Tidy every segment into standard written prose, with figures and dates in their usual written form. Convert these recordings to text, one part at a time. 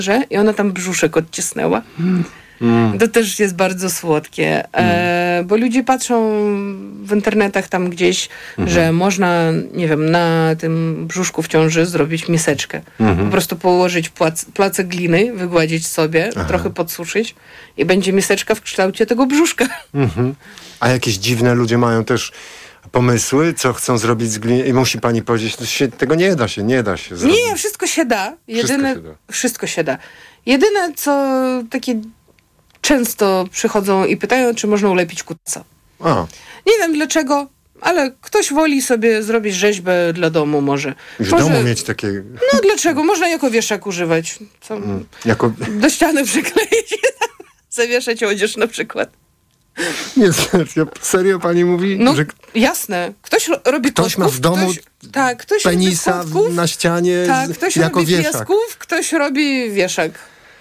i ona tam brzuszek odcisnęła. To też jest bardzo słodkie, bo ludzie patrzą w internetach tam gdzieś, że można, nie wiem, na tym brzuszku w ciąży zrobić miseczkę. Po prostu położyć placek gliny, wygładzić sobie, trochę podsuszyć i będzie miseczka w kształcie tego brzuszka. A jakieś dziwne ludzie mają też pomysły, co chcą zrobić z gliny i musi pani powiedzieć, tego nie da się zrobić. Nie, wszystko się da. Wszystko się da. Jedyne, co takie często przychodzą i pytają, czy można ulepić kutasa. Nie wiem dlaczego, ale ktoś woli sobie zrobić rzeźbę dla domu może. W domu mieć takie... No dlaczego? Można jako wieszak używać. Do ściany przykleić. Zawieszać odzież na przykład. Nie, serio pani mówi? No że jasne. Ktoś robi ktoś ma w domu ktoś penisa na ścianie ktoś jako robi wieszak. piesków, ktoś robi wieszak.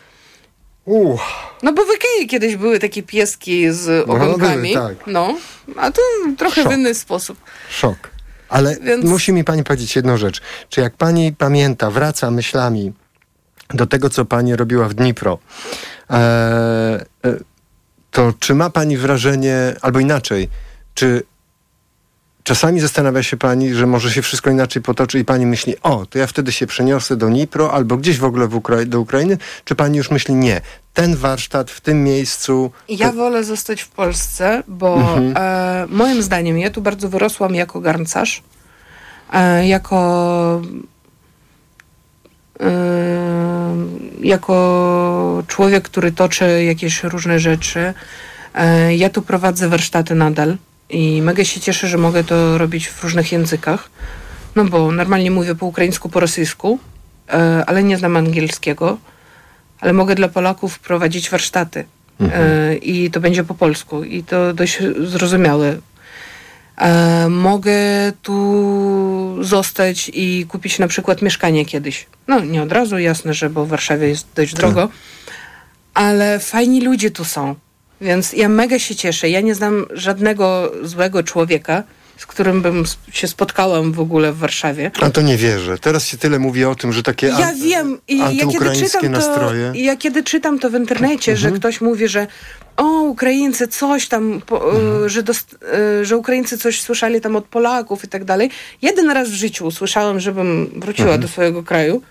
No bo w Ikei kiedyś były takie pieski z ogonkami. A to trochę w inny sposób. Szok. Ale musi mi pani powiedzieć jedną rzecz. Czy jak pani pamięta, wraca myślami do tego, co pani robiła w Dnipro, to czy ma pani wrażenie, albo inaczej, czy czasami zastanawia się pani, że może się wszystko inaczej potoczy i pani myśli, to ja wtedy się przeniosę do Dnipro albo gdzieś w ogóle do Ukrainy, czy pani już myśli, nie, ten warsztat w tym miejscu... Ja wolę zostać w Polsce, bo moim zdaniem ja tu bardzo wyrosłam jako garncarz, jako człowiek, który toczy jakieś różne rzeczy. Ja tu prowadzę warsztaty nadal i mega się cieszę, że mogę to robić w różnych językach. No bo normalnie mówię po ukraińsku, po rosyjsku, ale nie znam angielskiego. Ale mogę dla Polaków prowadzić warsztaty. I to będzie po polsku. I to dość zrozumiałe. Mogę tu zostać i kupić na przykład mieszkanie kiedyś. No nie od razu, jasne, że bo w Warszawie jest dość drogo. Ale fajni ludzie tu są. Więc ja mega się cieszę. Ja nie znam żadnego złego człowieka, z którym bym się spotkałam w ogóle w Warszawie. A to nie wierzę. Teraz się tyle mówi o tym, że takie wiem. I antyukraińskie nastroje. Ja kiedy czytam to w internecie, że ktoś mówi, że Ukraińcy coś tam, że Ukraińcy coś słyszeli tam od Polaków i tak dalej. Jeden raz w życiu usłyszałam, żebym wróciła do swojego kraju.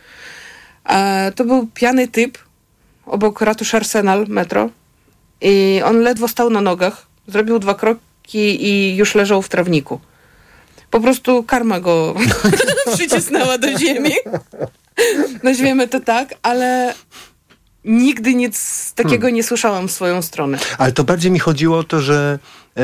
To był pijany typ obok ratusza Arsenal, metro. I on ledwo stał na nogach. Zrobił 2 kroki i już leżał w trawniku. Po prostu karma go przycisnęła do ziemi. Nazwijmy to tak, ale nigdy nic takiego nie słyszałam w swoją stronę. Ale to bardziej mi chodziło o to, że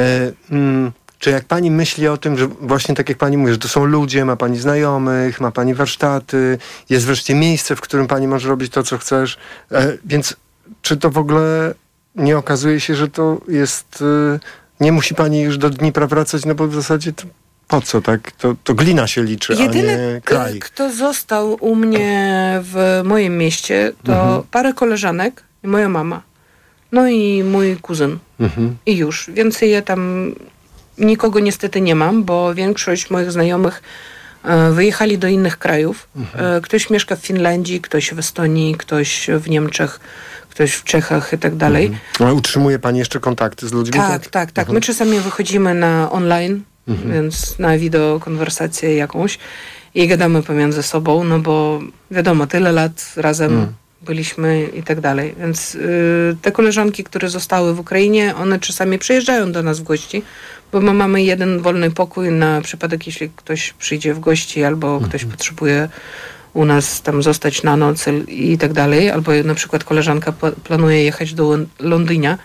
czy jak pani myśli o tym, że właśnie tak jak pani mówi, że to są ludzie, ma pani znajomych, ma pani warsztaty, jest wreszcie miejsce, w którym pani może robić to, co chcesz, więc czy to w ogóle nie okazuje się, że to jest... Nie musi pani już do Dnipra wracać, no bo w zasadzie to po co, tak? To glina się liczy, a nie kraj. Kto został u mnie w moim mieście, to parę koleżanek i moja mama. No i mój kuzyn. I już. Więcej ja tam nikogo niestety nie mam, bo większość moich znajomych wyjechali do innych krajów. Ktoś mieszka w Finlandii, ktoś w Estonii, ktoś w Niemczech, ktoś w Czechach i tak dalej. Ale utrzymuje pani jeszcze kontakty z ludźmi? Tak. My czasami wychodzimy na online, więc na wideokonwersację jakąś i gadamy pomiędzy sobą, no bo wiadomo, tyle lat razem byliśmy i tak dalej. Więc te koleżanki, które zostały w Ukrainie, one czasami przyjeżdżają do nas w gości, bo my mamy jeden wolny pokój na przypadek, jeśli ktoś przyjdzie w gości albo ktoś potrzebuje u nas tam zostać na noc i tak dalej, albo na przykład koleżanka planuje jechać do Londynu.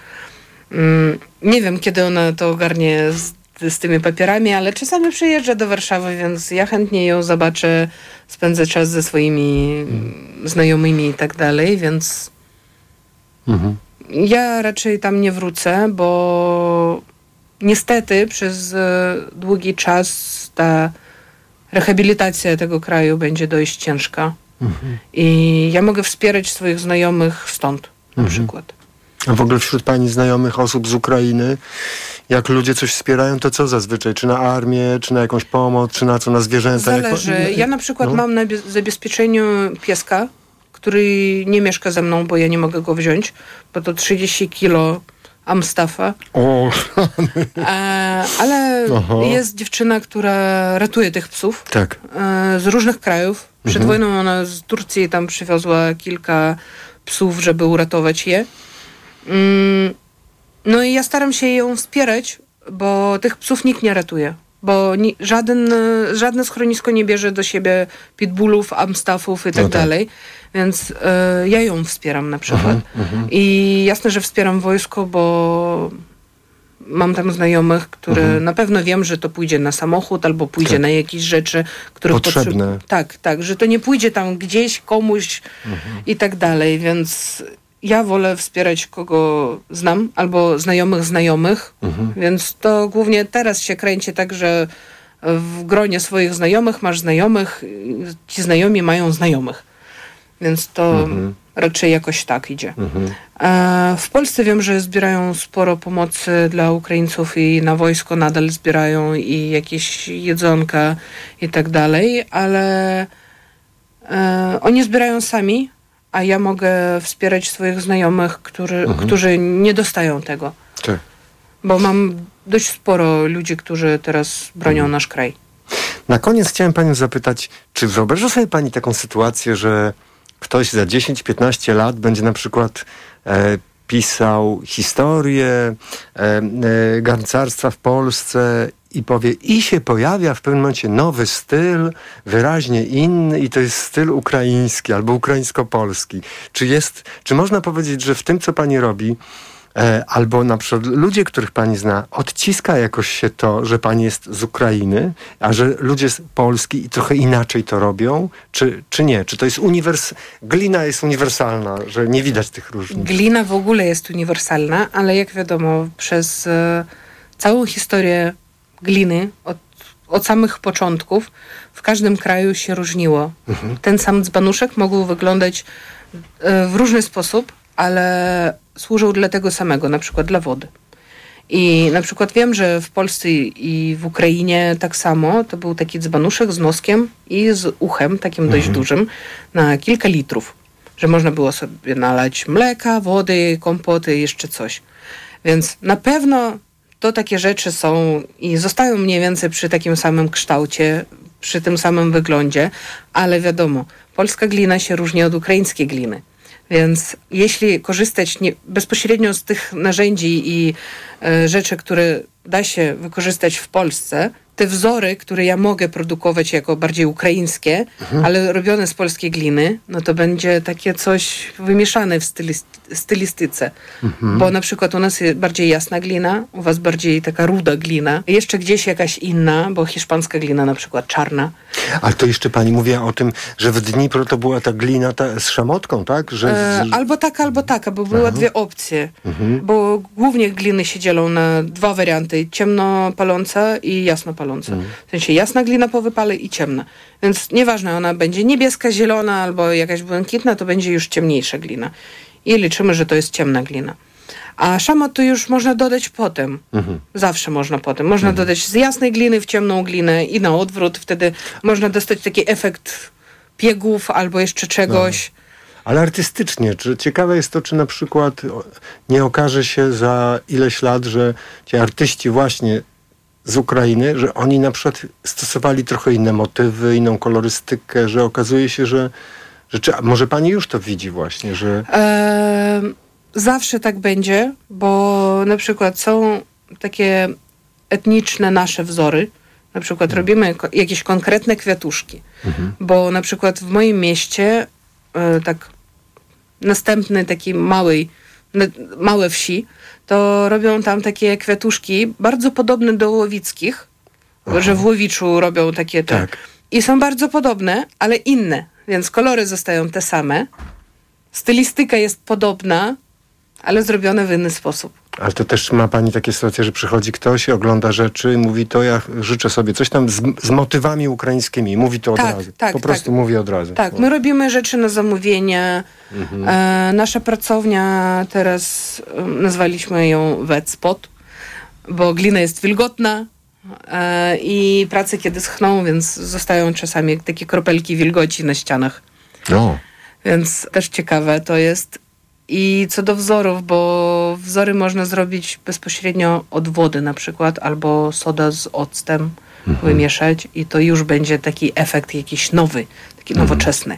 Nie wiem, kiedy ona to ogarnie z tymi papierami, ale czasami przyjeżdża do Warszawy, więc ja chętnie ją zobaczę, spędzę czas ze swoimi znajomymi i tak dalej, więc ja raczej tam nie wrócę, bo niestety przez długi czas ta rehabilitacja tego kraju będzie dość ciężka. I ja mogę wspierać swoich znajomych stąd, na przykład. A w ogóle wśród pani znajomych osób z Ukrainy, jak ludzie coś wspierają, to co zazwyczaj? Czy na armię, czy na jakąś pomoc, czy na co? Na zwierzęta? Zależy. Ja na przykład mam na zabezpieczeniu pieska, który nie mieszka ze mną, bo ja nie mogę go wziąć, bo to 30 kilo Amstaffa. Ale jest dziewczyna, która ratuje tych psów z różnych krajów. Przed wojną ona z Turcji tam przywiozła kilka psów, żeby uratować je. No i ja staram się ją wspierać, bo tych psów nikt nie ratuje. Bo żadne schronisko nie bierze do siebie pitbullów, amstaffów i tak dalej. Więc ja ją wspieram na przykład. I jasne, że wspieram wojsko, bo mam tam znajomych, które na pewno wiem, że to pójdzie na samochód albo pójdzie na jakieś rzeczy, których potrzebne. Tak, że to nie pójdzie tam gdzieś komuś i tak dalej, więc ja wolę wspierać kogo znam albo znajomych, więc to głównie teraz się kręci tak, że w gronie swoich znajomych masz znajomych, ci znajomi mają znajomych. Więc to raczej jakoś tak idzie. W Polsce wiem, że zbierają sporo pomocy dla Ukraińców i na wojsko nadal zbierają i jakieś jedzonka i tak dalej, ale oni zbierają sami, a ja mogę wspierać swoich znajomych, którzy nie dostają tego. Tak. Bo mam dość sporo ludzi, którzy teraz bronią nasz kraj. Na koniec chciałem panią zapytać, czy wyobraża sobie pani taką sytuację, że ktoś za 10-15 lat będzie na przykład pisał historię garncarstwa w Polsce i powie, i się pojawia w pewnym momencie nowy styl, wyraźnie inny i to jest styl ukraiński albo ukraińsko-polski. Czy można powiedzieć, że w tym, co pani robi, albo na przykład ludzie, których pani zna, odciska jakoś się to, że pani jest z Ukrainy, a że ludzie z Polski trochę inaczej to robią, czy nie? Czy to jest glina jest uniwersalna, że nie widać tych różnic? Glina w ogóle jest uniwersalna, ale jak wiadomo, przez całą historię gliny, od samych początków, w każdym kraju się różniło. Ten sam dzbanuszek mógł wyglądać w różny sposób, ale służył dla tego samego, na przykład dla wody. I na przykład wiem, że w Polsce i w Ukrainie tak samo, to był taki dzbanuszek z noskiem i z uchem, takim dość dużym, na kilka litrów, że można było sobie nalać mleka, wody, kompoty, jeszcze coś. Więc na pewno to takie rzeczy są i zostają mniej więcej przy takim samym kształcie, przy tym samym wyglądzie, ale wiadomo, polska glina się różni od ukraińskiej gliny. Więc jeśli korzystać bezpośrednio z tych narzędzi i rzeczy, które da się wykorzystać w Polsce, te wzory, które ja mogę produkować jako bardziej ukraińskie, ale robione z polskiej gliny, no to będzie takie coś wymieszane w stylistyce. Bo na przykład u nas jest bardziej jasna glina, u was bardziej taka ruda glina, jeszcze gdzieś jakaś inna, bo hiszpańska glina na przykład czarna. Ale to jeszcze pani mówiła o tym, że w Dnipro to była ta glina z szamotką, tak? Albo taka, bo były dwie opcje. Bo głównie gliny się dzielą na dwa warianty, ciemno paląca i jasno paląca. W sensie jasna glina po wypale i ciemna. Więc nieważne, ona będzie niebieska, zielona albo jakaś błękitna, to będzie już ciemniejsza glina. I liczymy, że to jest ciemna glina. A szamot to już można dodać potem. Zawsze można potem. Można dodać z jasnej gliny w ciemną glinę i na odwrót. Wtedy można dostać taki efekt piegów albo jeszcze czegoś. Ale artystycznie. Ciekawe jest to, czy na przykład nie okaże się za ileś lat, że ci artyści właśnie z Ukrainy, że oni na przykład stosowali trochę inne motywy, inną kolorystykę, że okazuje się, że może pani już to widzi właśnie, że... Zawsze tak będzie, bo na przykład są takie etniczne nasze wzory. Na przykład robimy jakieś konkretne kwiatuszki. Bo na przykład w moim mieście tak następny taki małe wsi, to robią tam takie kwiatuszki bardzo podobne do łowickich, że w Łowiczu robią takie te. Tak. I są bardzo podobne, ale inne. Więc kolory zostają te same. Stylistyka jest podobna, ale zrobione w inny sposób. Ale to też ma pani takie sytuacje, że przychodzi ktoś, ogląda rzeczy i mówi, to ja życzę sobie coś tam z motywami ukraińskimi. Mówi to od razu. Po prostu mówi od razu. Tak, my robimy rzeczy na zamówienie. Nasza pracownia teraz nazwaliśmy ją Wet Spot, bo glina jest wilgotna i prace kiedy schną, więc zostają czasami takie kropelki wilgoci na ścianach. Więc też ciekawe to jest. I co do wzorów, bo wzory można zrobić bezpośrednio od wody na przykład, albo soda z octem wymieszać i to już będzie taki efekt jakiś nowy, taki nowoczesny.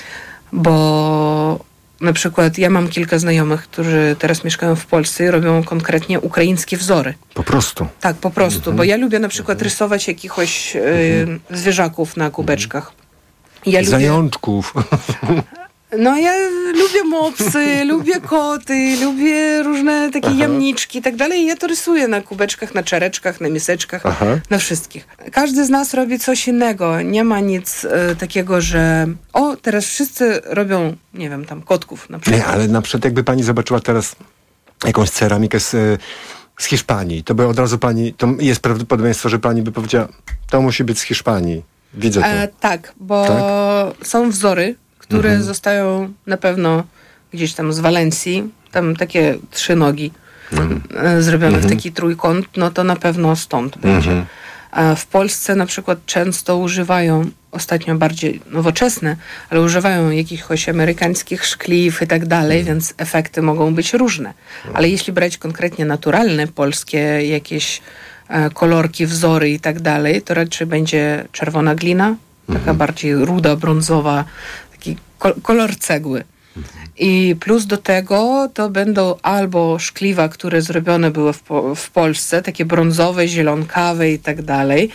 Bo na przykład ja mam kilka znajomych, którzy teraz mieszkają w Polsce i robią konkretnie ukraińskie wzory. Po prostu? Tak, po prostu, bo ja lubię na przykład rysować jakichś zwierzaków na kubeczkach. Zajączków. No ja lubię mopsy, lubię koty, lubię różne takie jamniczki i tak dalej. I ja to rysuję na kubeczkach, na czareczkach, na miseczkach, na wszystkich. Każdy z nas robi coś innego. Nie ma nic takiego, że teraz wszyscy robią, nie wiem, tam kotków na przykład. Nie, ale na przykład jakby pani zobaczyła teraz jakąś ceramikę z Hiszpanii, to by od razu pani, to jest prawdopodobieństwo, że pani by powiedziała, to musi być z Hiszpanii. Widzę to. Tak, bo są wzory, które zostają na pewno gdzieś tam z Walencji, tam takie 3 nogi zrobione w taki trójkąt, no to na pewno stąd będzie. A w Polsce na przykład często używają, ostatnio bardziej nowoczesne, ale używają jakichś amerykańskich szkliw i tak dalej, więc efekty mogą być różne. Ale jeśli brać konkretnie naturalne, polskie jakieś kolorki, wzory i tak dalej, to raczej będzie czerwona glina, taka bardziej ruda, brązowa, taki kolor cegły. I plus do tego to będą albo szkliwa, które zrobione były w Polsce, takie brązowe, zielonkawe i tak dalej.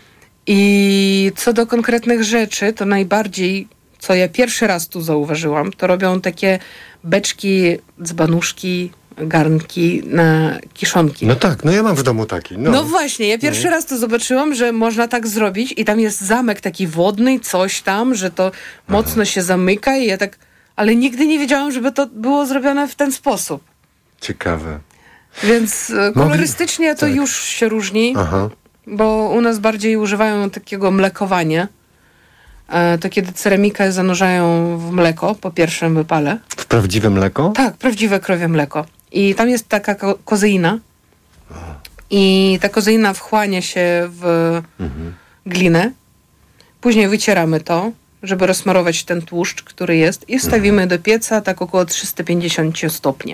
I co do konkretnych rzeczy, to najbardziej, co ja pierwszy raz tu zauważyłam, to robią takie beczki, dzbanuszki, garnki na kiszonki. No tak, no ja mam w domu taki. No właśnie, ja pierwszy raz to zobaczyłam, że można tak zrobić i tam jest zamek taki wodny, coś tam, że to mocno się zamyka i ja tak, ale nigdy nie wiedziałam, żeby to było zrobione w ten sposób. Ciekawe. Więc kolorystycznie to już się różni, bo u nas bardziej używają takiego mlekowania. To kiedy ceramikę zanurzają w mleko po pierwszym wypale. W prawdziwe mleko? Tak, prawdziwe krowie mleko. I tam jest taka kozeina. I ta kozeina wchłania się w glinę. Później wycieramy to, żeby rozsmarować ten tłuszcz, który jest i wstawimy do pieca tak około 350 stopni.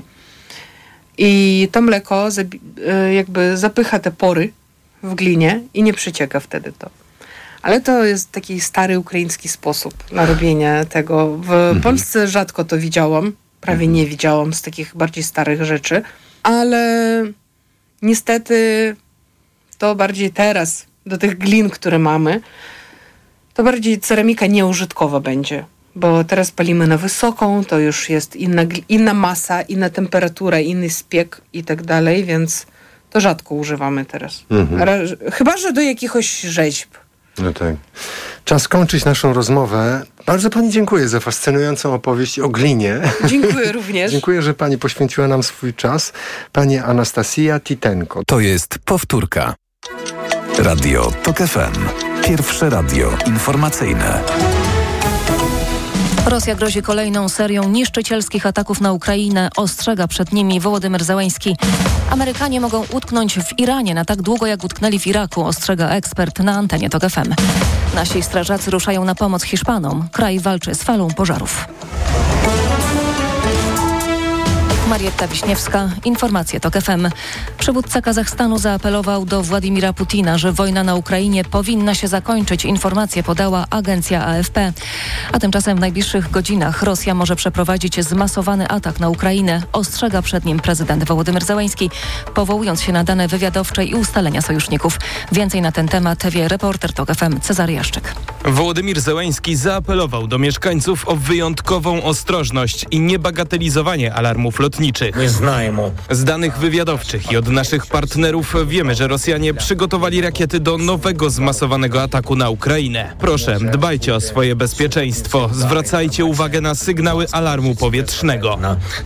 I to mleko jakby zapycha te pory w glinie i nie przecieka wtedy to. Ale to jest taki stary ukraiński sposób na robienie tego. W Polsce rzadko to widziałam. Prawie nie widziałam z takich bardziej starych rzeczy. Ale niestety to bardziej teraz, do tych glin, które mamy, to bardziej ceramika nieużytkowa będzie. Bo teraz palimy na wysoką, to już jest inna masa, inna temperatura, inny spiek i tak dalej, więc to rzadko używamy teraz. Chyba że do jakichś rzeźb. No tak. Czas kończyć naszą rozmowę. Bardzo pani dziękuję za fascynującą opowieść o glinie. Dziękuję również. Dziękuję, że pani poświęciła nam swój czas. Pani Anastasia Titenko. To jest powtórka. Radio TOK FM. Pierwsze radio informacyjne. Rosja grozi kolejną serią niszczycielskich ataków na Ukrainę. Ostrzega przed nimi Wołodymyr Zełenski. Amerykanie mogą utknąć w Iranie na tak długo, jak utknęli w Iraku, ostrzega ekspert na antenie TOK FM. Nasi strażacy ruszają na pomoc Hiszpanom. Kraj walczy z falą pożarów. Marietta Wiśniewska, informacje TOK FM. Przywódca Kazachstanu zaapelował do Władimira Putina, że wojna na Ukrainie powinna się zakończyć. Informację podała agencja AFP. A tymczasem w najbliższych godzinach Rosja może przeprowadzić zmasowany atak na Ukrainę. Ostrzega przed nim prezydent Wołodymyr Zełenski, powołując się na dane wywiadowcze i ustalenia sojuszników. Więcej na ten temat wie reporter TOK FM Cezary Jaszczyk. Wołodymyr Zełenski zaapelował do mieszkańców o wyjątkową ostrożność i niebagatelizowanie alarmów lotniczych. Z danych wywiadowczych i od naszych partnerów wiemy, że Rosjanie przygotowali rakiety do nowego zmasowanego ataku na Ukrainę. Proszę, dbajcie o swoje bezpieczeństwo. Zwracajcie uwagę na sygnały alarmu powietrznego.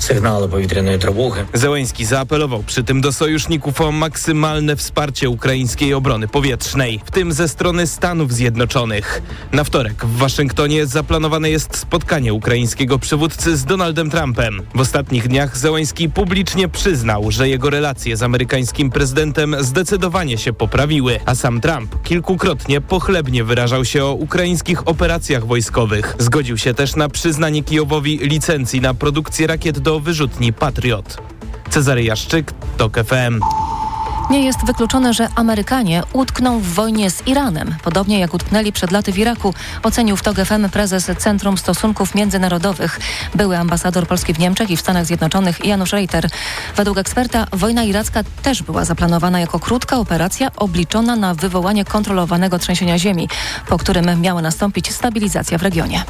Zełenski zaapelował przy tym do sojuszników o maksymalne wsparcie ukraińskiej obrony powietrznej, w tym ze strony Stanów Zjednoczonych. Na wtorek w Waszyngtonie zaplanowane jest spotkanie ukraińskiego przywódcy z Donaldem Trumpem. W ostatnich dniach Zełenski publicznie przyznał, że jego relacje z amerykańskim prezydentem zdecydowanie się poprawiły, a sam Trump kilkukrotnie pochlebnie wyrażał się o ukraińskich operacjach wojskowych. Zgodził się też na przyznanie Kijowowi licencji na produkcję rakiet do wyrzutni Patriot. Cezary Jaszczyk, TOK FM. Nie jest wykluczone, że Amerykanie utkną w wojnie z Iranem, podobnie jak utknęli przed laty w Iraku, ocenił w TOK FM prezes Centrum Stosunków Międzynarodowych, były ambasador Polski w Niemczech i w Stanach Zjednoczonych Janusz Reiter. Według eksperta wojna iracka też była zaplanowana jako krótka operacja obliczona na wywołanie kontrolowanego trzęsienia ziemi, po którym miała nastąpić stabilizacja w regionie.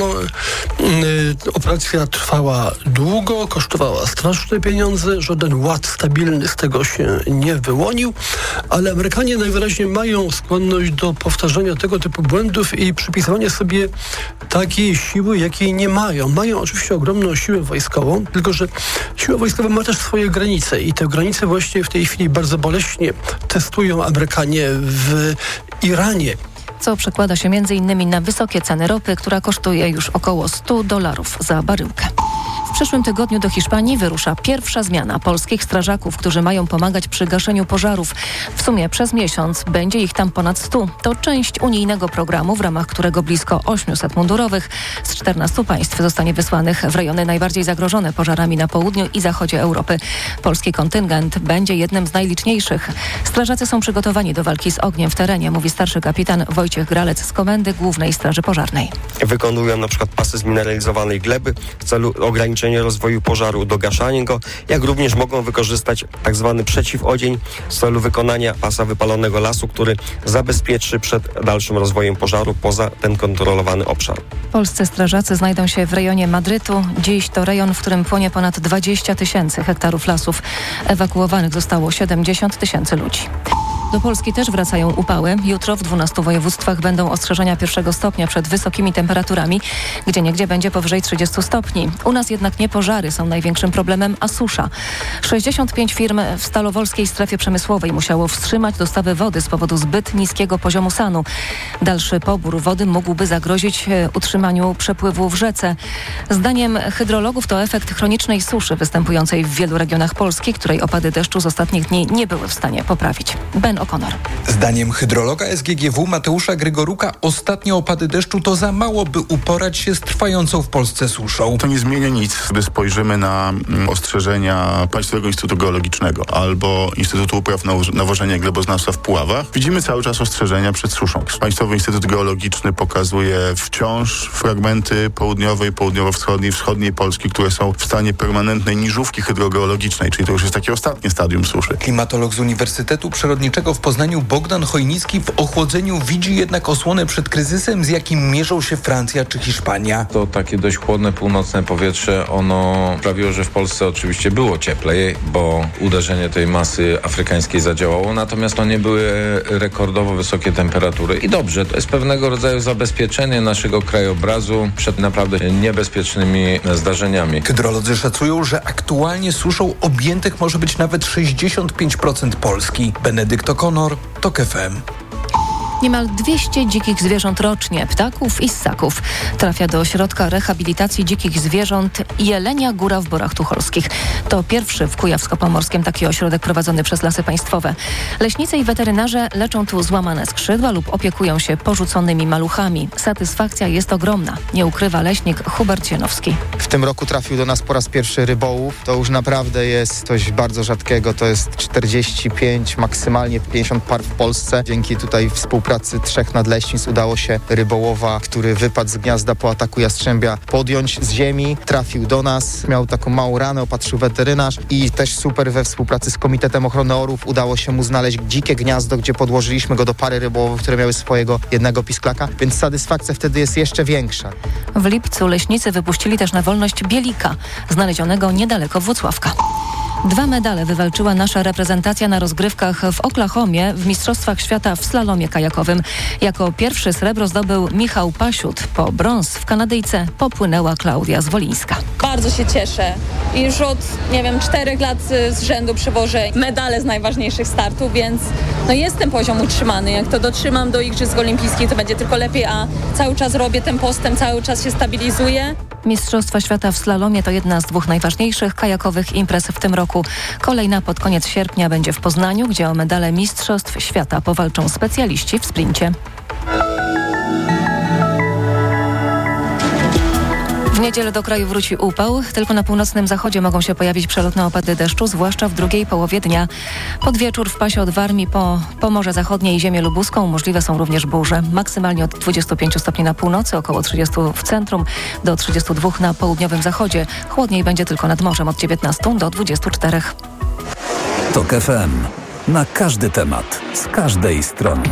Operacja trwała długo, kosztowała straszne pieniądze, żaden ład stabilny z tego się nie wyłonił, ale Amerykanie najwyraźniej mają skłonność do powtarzania tego typu błędów i przypisywania sobie takiej siły, jakiej nie mają. Mają oczywiście ogromną siłę wojskową, tylko że siła wojskowa ma też swoje granice i te granice właśnie w tej chwili bardzo boleśnie testują Amerykanie w Iranie. Co przekłada się m.in. na wysokie ceny ropy, która kosztuje już około $100 za baryłkę. W przyszłym tygodniu do Hiszpanii wyrusza pierwsza zmiana polskich strażaków, którzy mają pomagać przy gaszeniu pożarów. W sumie przez miesiąc będzie ich tam ponad 100. To część unijnego programu, w ramach którego blisko 800 mundurowych z 14 państw zostanie wysłanych w rejony najbardziej zagrożone pożarami na południu i zachodzie Europy. Polski kontyngent będzie jednym z najliczniejszych. Strażacy są przygotowani do walki z ogniem w terenie, mówi starszy kapitan Wojciech Gralec z Komendy Głównej Straży Pożarnej. Wykonują na przykład pasy zmineralizowanej gleby w celu ograniczenia rozwoju pożaru, dogaszania go, jak również mogą wykorzystać tzw. przeciwodzień w celu wykonania pasa wypalonego lasu, który zabezpieczy przed dalszym rozwojem pożaru poza ten kontrolowany obszar. Polscy strażacy znajdą się w rejonie Madrytu. Dziś to rejon, w którym płonie ponad 20 000 hektarów lasów. Ewakuowanych zostało 70 000 ludzi. Do Polski też wracają upały. Jutro w 12 województwach będą ostrzeżenia 1 stopnia przed wysokimi temperaturami, gdzieniegdzie będzie powyżej 30 stopni. U nas jednak nie pożary są największym problemem, a susza. 65 firm w Stalowolskiej strefie przemysłowej musiało wstrzymać dostawy wody z powodu zbyt niskiego poziomu SAN-u. Dalszy pobór wody mógłby zagrozić utrzymaniu przepływu w rzece. Zdaniem hydrologów to efekt chronicznej suszy występującej w wielu regionach Polski, której opady deszczu z ostatnich dni nie były w stanie poprawić. Ben O'Connor. Zdaniem hydrologa SGGW Mateusza Grygoruka ostatnie opady deszczu to za mało, by uporać się z trwającą w Polsce suszą. To nie zmienia nic, gdy spojrzymy na ostrzeżenia Państwowego Instytutu Geologicznego albo Instytutu Upraw Nawożenia i Gleboznawstwa w Puławach. Widzimy cały czas ostrzeżenia przed suszą. Państwowy Instytut Geologiczny pokazuje wciąż fragmenty południowej, południowo-wschodniej, wschodniej Polski, które są w stanie permanentnej niżówki hydrogeologicznej, czyli to już jest takie ostatnie stadium suszy. Klimatolog z Uniwersytetu Przyrodniczego w Poznaniu Bogdan Chojnicki w ochłodzeniu widzi jednak osłonę przed kryzysem, z jakim mierzą się Francja czy Hiszpania. To takie dość chłodne północne powietrze, ono sprawiło, że w Polsce oczywiście było cieplej, bo uderzenie tej masy afrykańskiej zadziałało, natomiast to nie były rekordowo wysokie temperatury. I dobrze, to jest pewnego rodzaju zabezpieczenie naszego krajobrazu przed naprawdę niebezpiecznymi zdarzeniami. Hydrolodzy szacują, że aktualnie suszą objętych może być nawet 65% Polski. Benedykt O'Connor, TOK FM. Niemal 200 dzikich zwierząt rocznie, ptaków i ssaków, trafia do ośrodka rehabilitacji dzikich zwierząt Jelenia Góra w Borach Tucholskich. To pierwszy w Kujawsko-Pomorskiem taki ośrodek prowadzony przez Lasy Państwowe. Leśnicy i weterynarze leczą tu złamane skrzydła lub opiekują się porzuconymi maluchami. Satysfakcja jest ogromna, nie ukrywa leśnik Hubert Sienowski. W tym roku trafił do nas po raz pierwszy rybołów. To już naprawdę jest coś bardzo rzadkiego. To jest 45, maksymalnie 50 par w Polsce. Dzięki tutaj współpracy 3 nadleśnictw udało się rybołowa, który wypadł z gniazda po ataku jastrzębia, podjąć z ziemi. Trafił do nas, miał taką małą ranę, opatrzył weterynarz i też super we współpracy z Komitetem Ochrony Orłów udało się mu znaleźć dzikie gniazdo, gdzie podłożyliśmy go do pary rybołowych, które miały swojego jednego pisklaka, więc satysfakcja wtedy jest jeszcze większa. W lipcu leśnicy wypuścili też na wolność bielika, znalezionego niedaleko Włocławka. 2 medale wywalczyła nasza reprezentacja na rozgrywkach w Oklahomie w Mistrzostwach Świata w slalomie kajakowym. Jako pierwszy srebro zdobył Michał Pasiut. Po brąz w Kanadyjce popłynęła Klaudia Zwolińska. Bardzo się cieszę. I już od, 4 lat z rzędu przywożę medale z najważniejszych startów, więc jest ten poziom utrzymany. Jak to dotrzymam do Igrzysk Olimpijskich, to będzie tylko lepiej, a cały czas robię ten postęp, cały czas się stabilizuję. Mistrzostwa Świata w slalomie to jedna z 2 najważniejszych kajakowych imprez w tym roku. Kolejna pod koniec sierpnia będzie w Poznaniu, gdzie o medale Mistrzostw Świata powalczą specjaliści w sprincie. W niedzielę do kraju wróci upał. Tylko na północnym zachodzie mogą się pojawić przelotne opady deszczu, zwłaszcza w drugiej połowie dnia. Pod wieczór w pasie od Warmii po Pomorze Zachodnie i ziemię lubuską możliwe są również burze. Maksymalnie od 25 stopni na północy, około 30 w centrum, do 32 na południowym zachodzie. Chłodniej będzie tylko nad morzem od 19 do 24. TOK FM. Na każdy temat, z każdej strony.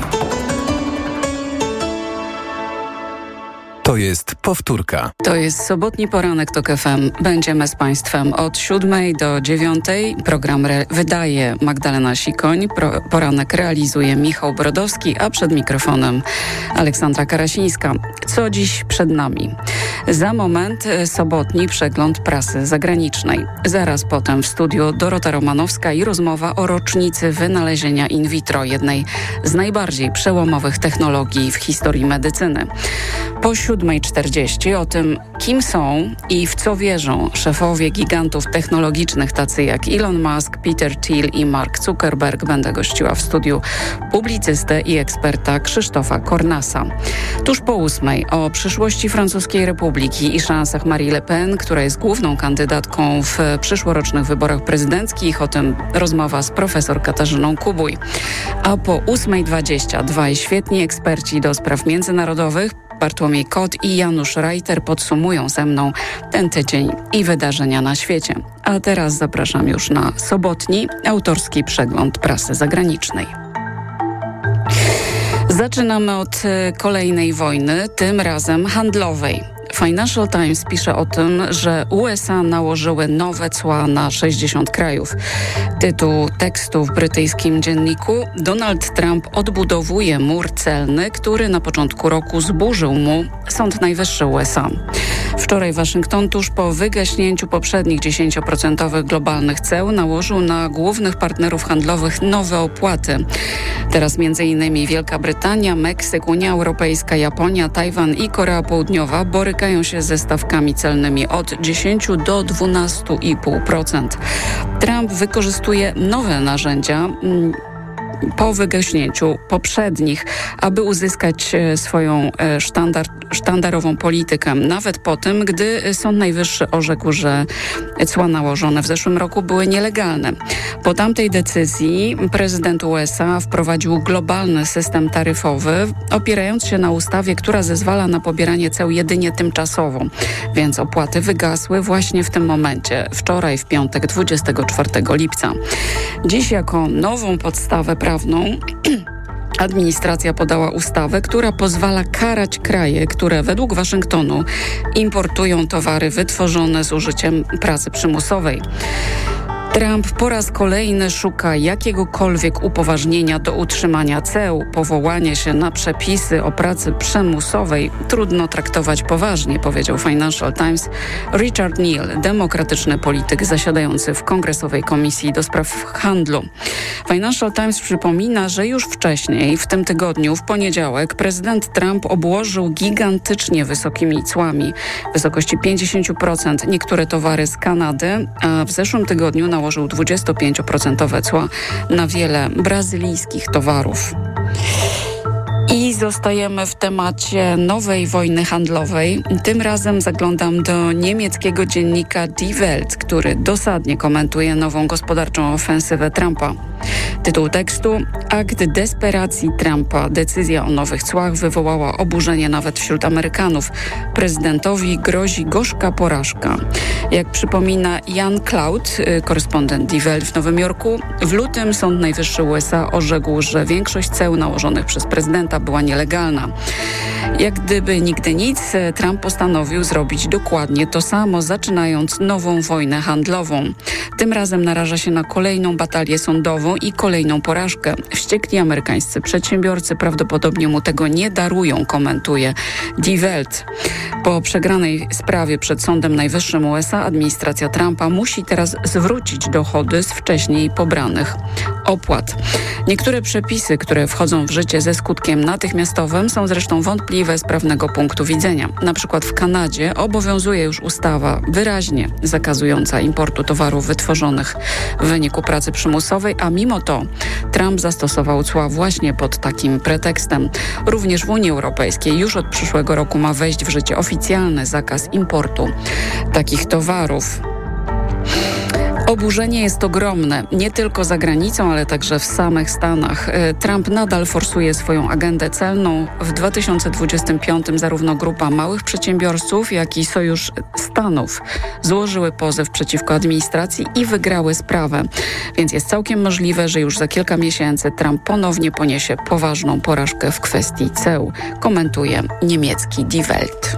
To jest powtórka. To jest sobotni poranek TOK FM. Będziemy z Państwem od 7 do 9. Program wydaje Magdalena Sikoń. Poranek realizuje Michał Brodowski, a przed mikrofonem Aleksandra Karasińska. Co dziś przed nami? Za moment sobotni przegląd prasy zagranicznej. Zaraz potem w studiu Dorota Romanowska i rozmowa o rocznicy wynalezienia in vitro, jednej z najbardziej przełomowych technologii w historii medycyny. Po 7:40 o tym, kim są i w co wierzą szefowie gigantów technologicznych tacy jak Elon Musk, Peter Thiel i Mark Zuckerberg, będę gościła w studiu publicystę i eksperta Krzysztofa Kornasa. Tuż po 8:00 o przyszłości francuskiej republiki i szansach Marie Le Pen, która jest główną kandydatką w przyszłorocznych wyborach prezydenckich. O tym rozmowa z profesor Katarzyną Kubuj. A po 8:20 dwaj świetni eksperci do spraw międzynarodowych, Bartłomiej Kot i Janusz Reiter, podsumują ze mną ten tydzień i wydarzenia na świecie. A teraz zapraszam już na sobotni autorski przegląd prasy zagranicznej. Zaczynamy od kolejnej wojny, tym razem handlowej. Financial Times pisze o tym, że USA nałożyły nowe cła na 60 krajów. Tytuł tekstu w brytyjskim dzienniku: Donald Trump odbudowuje mur celny, który na początku roku zburzył mu Sąd Najwyższy USA. Wczoraj Waszyngton tuż po wygaśnięciu poprzednich 10% globalnych ceł nałożył na głównych partnerów handlowych nowe opłaty. Teraz m.in. Wielka Brytania, Meksyk, Unia Europejska, Japonia, Tajwan i Korea Południowa borykają się ze stawkami celnymi od 10 do 12,5%. Trump wykorzystuje nowe narzędzia po wygaśnięciu poprzednich, aby uzyskać swoją sztandarową politykę. Nawet po tym, gdy Sąd Najwyższy orzekł, że cła nałożone w zeszłym roku były nielegalne. Po tamtej decyzji prezydent USA wprowadził globalny system taryfowy, opierając się na ustawie, która zezwala na pobieranie ceł jedynie tymczasowo. Więc opłaty wygasły właśnie w tym momencie, wczoraj w piątek 24 lipca. Dziś jako nową podstawę prawną administracja podała ustawę, która pozwala karać kraje, które według Waszyngtonu importują towary wytworzone z użyciem pracy przymusowej. Trump po raz kolejny szuka jakiegokolwiek upoważnienia do utrzymania ceł. Powołanie się na przepisy o pracy przymusowej trudno traktować poważnie, powiedział Financial Times Richard Neal, demokratyczny polityk zasiadający w Kongresowej Komisji do Spraw Handlu. Financial Times przypomina, że już wcześniej, w tym tygodniu, w poniedziałek, prezydent Trump obłożył gigantycznie wysokimi cłami w wysokości 50% niektóre towary z Kanady, a w zeszłym tygodniu nałożył 25% cła na wiele brazylijskich towarów. I zostajemy w temacie nowej wojny handlowej. Tym razem zaglądam do niemieckiego dziennika Die Welt, który dosadnie komentuje nową gospodarczą ofensywę Trumpa. Tytuł tekstu: Akt desperacji Trumpa. Decyzja o nowych cłach wywołała oburzenie nawet wśród Amerykanów. Prezydentowi grozi gorzka porażka. Jak przypomina Jan Cloud, korespondent Die Welt w Nowym Jorku, w lutym Sąd Najwyższy USA orzekł, że większość ceł nałożonych przez prezydenta była nielegalna. Jak gdyby nigdy nic, Trump postanowił zrobić dokładnie to samo, zaczynając nową wojnę handlową. Tym razem naraża się na kolejną batalię sądową i kolejną porażkę. Wściekli amerykańscy przedsiębiorcy prawdopodobnie mu tego nie darują, komentuje Die Welt. Po przegranej sprawie przed Sądem Najwyższym USA administracja Trumpa musi teraz zwrócić dochody z wcześniej pobranych opłat. Niektóre przepisy, które wchodzą w życie ze skutkiem natychmiastowym, są zresztą wątpliwe z prawnego punktu widzenia. Na przykład w Kanadzie obowiązuje już ustawa wyraźnie zakazująca importu towarów wytworzonych w wyniku pracy przymusowej, a mimo to Trump zastosował cła właśnie pod takim pretekstem. Również w Unii Europejskiej już od przyszłego roku ma wejść w życie oficjalny zakaz importu takich towarów. Oburzenie jest ogromne, nie tylko za granicą, ale także w samych Stanach. Trump nadal forsuje swoją agendę celną. W 2025 zarówno grupa małych przedsiębiorców, jak i Sojusz Stanów złożyły pozew przeciwko administracji i wygrały sprawę. Więc jest całkiem możliwe, że już za kilka miesięcy Trump ponownie poniesie poważną porażkę w kwestii ceł, komentuje niemiecki Die Welt.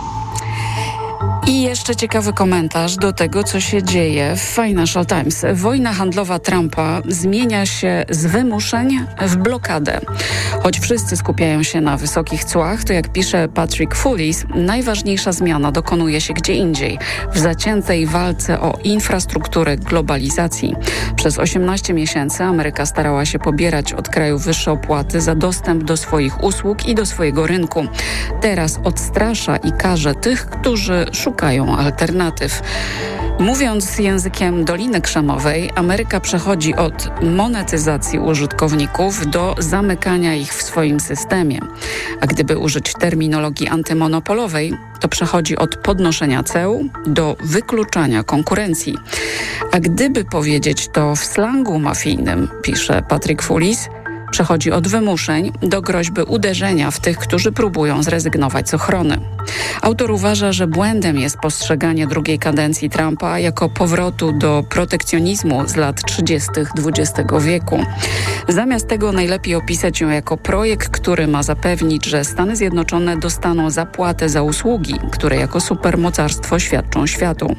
I jeszcze ciekawy komentarz do tego, co się dzieje w Financial Times. Wojna handlowa Trumpa zmienia się z wymuszeń w blokadę. Choć wszyscy skupiają się na wysokich cłach, to jak pisze Patrick Fullis, najważniejsza zmiana dokonuje się gdzie indziej, w zaciętej walce o infrastrukturę globalizacji. Przez 18 miesięcy Ameryka starała się pobierać od krajów wyższe opłaty za dostęp do swoich usług i do swojego rynku. Teraz odstrasza i karze tych, którzy szukają alternatyw. Mówiąc językiem Doliny Krzemowej, Ameryka przechodzi od monetyzacji użytkowników do zamykania ich w swoim systemie. A gdyby użyć terminologii antymonopolowej, to przechodzi od podnoszenia ceł do wykluczania konkurencji. A gdyby powiedzieć to w slangu mafijnym, pisze Patrick Fullis, przechodzi od wymuszeń do groźby uderzenia w tych, którzy próbują zrezygnować z ochrony. Autor uważa, że błędem jest postrzeganie drugiej kadencji Trumpa jako powrotu do protekcjonizmu z lat 30. XX wieku. Zamiast tego najlepiej opisać ją jako projekt, który ma zapewnić, że Stany Zjednoczone dostaną zapłatę za usługi, które jako supermocarstwo świadczą światu.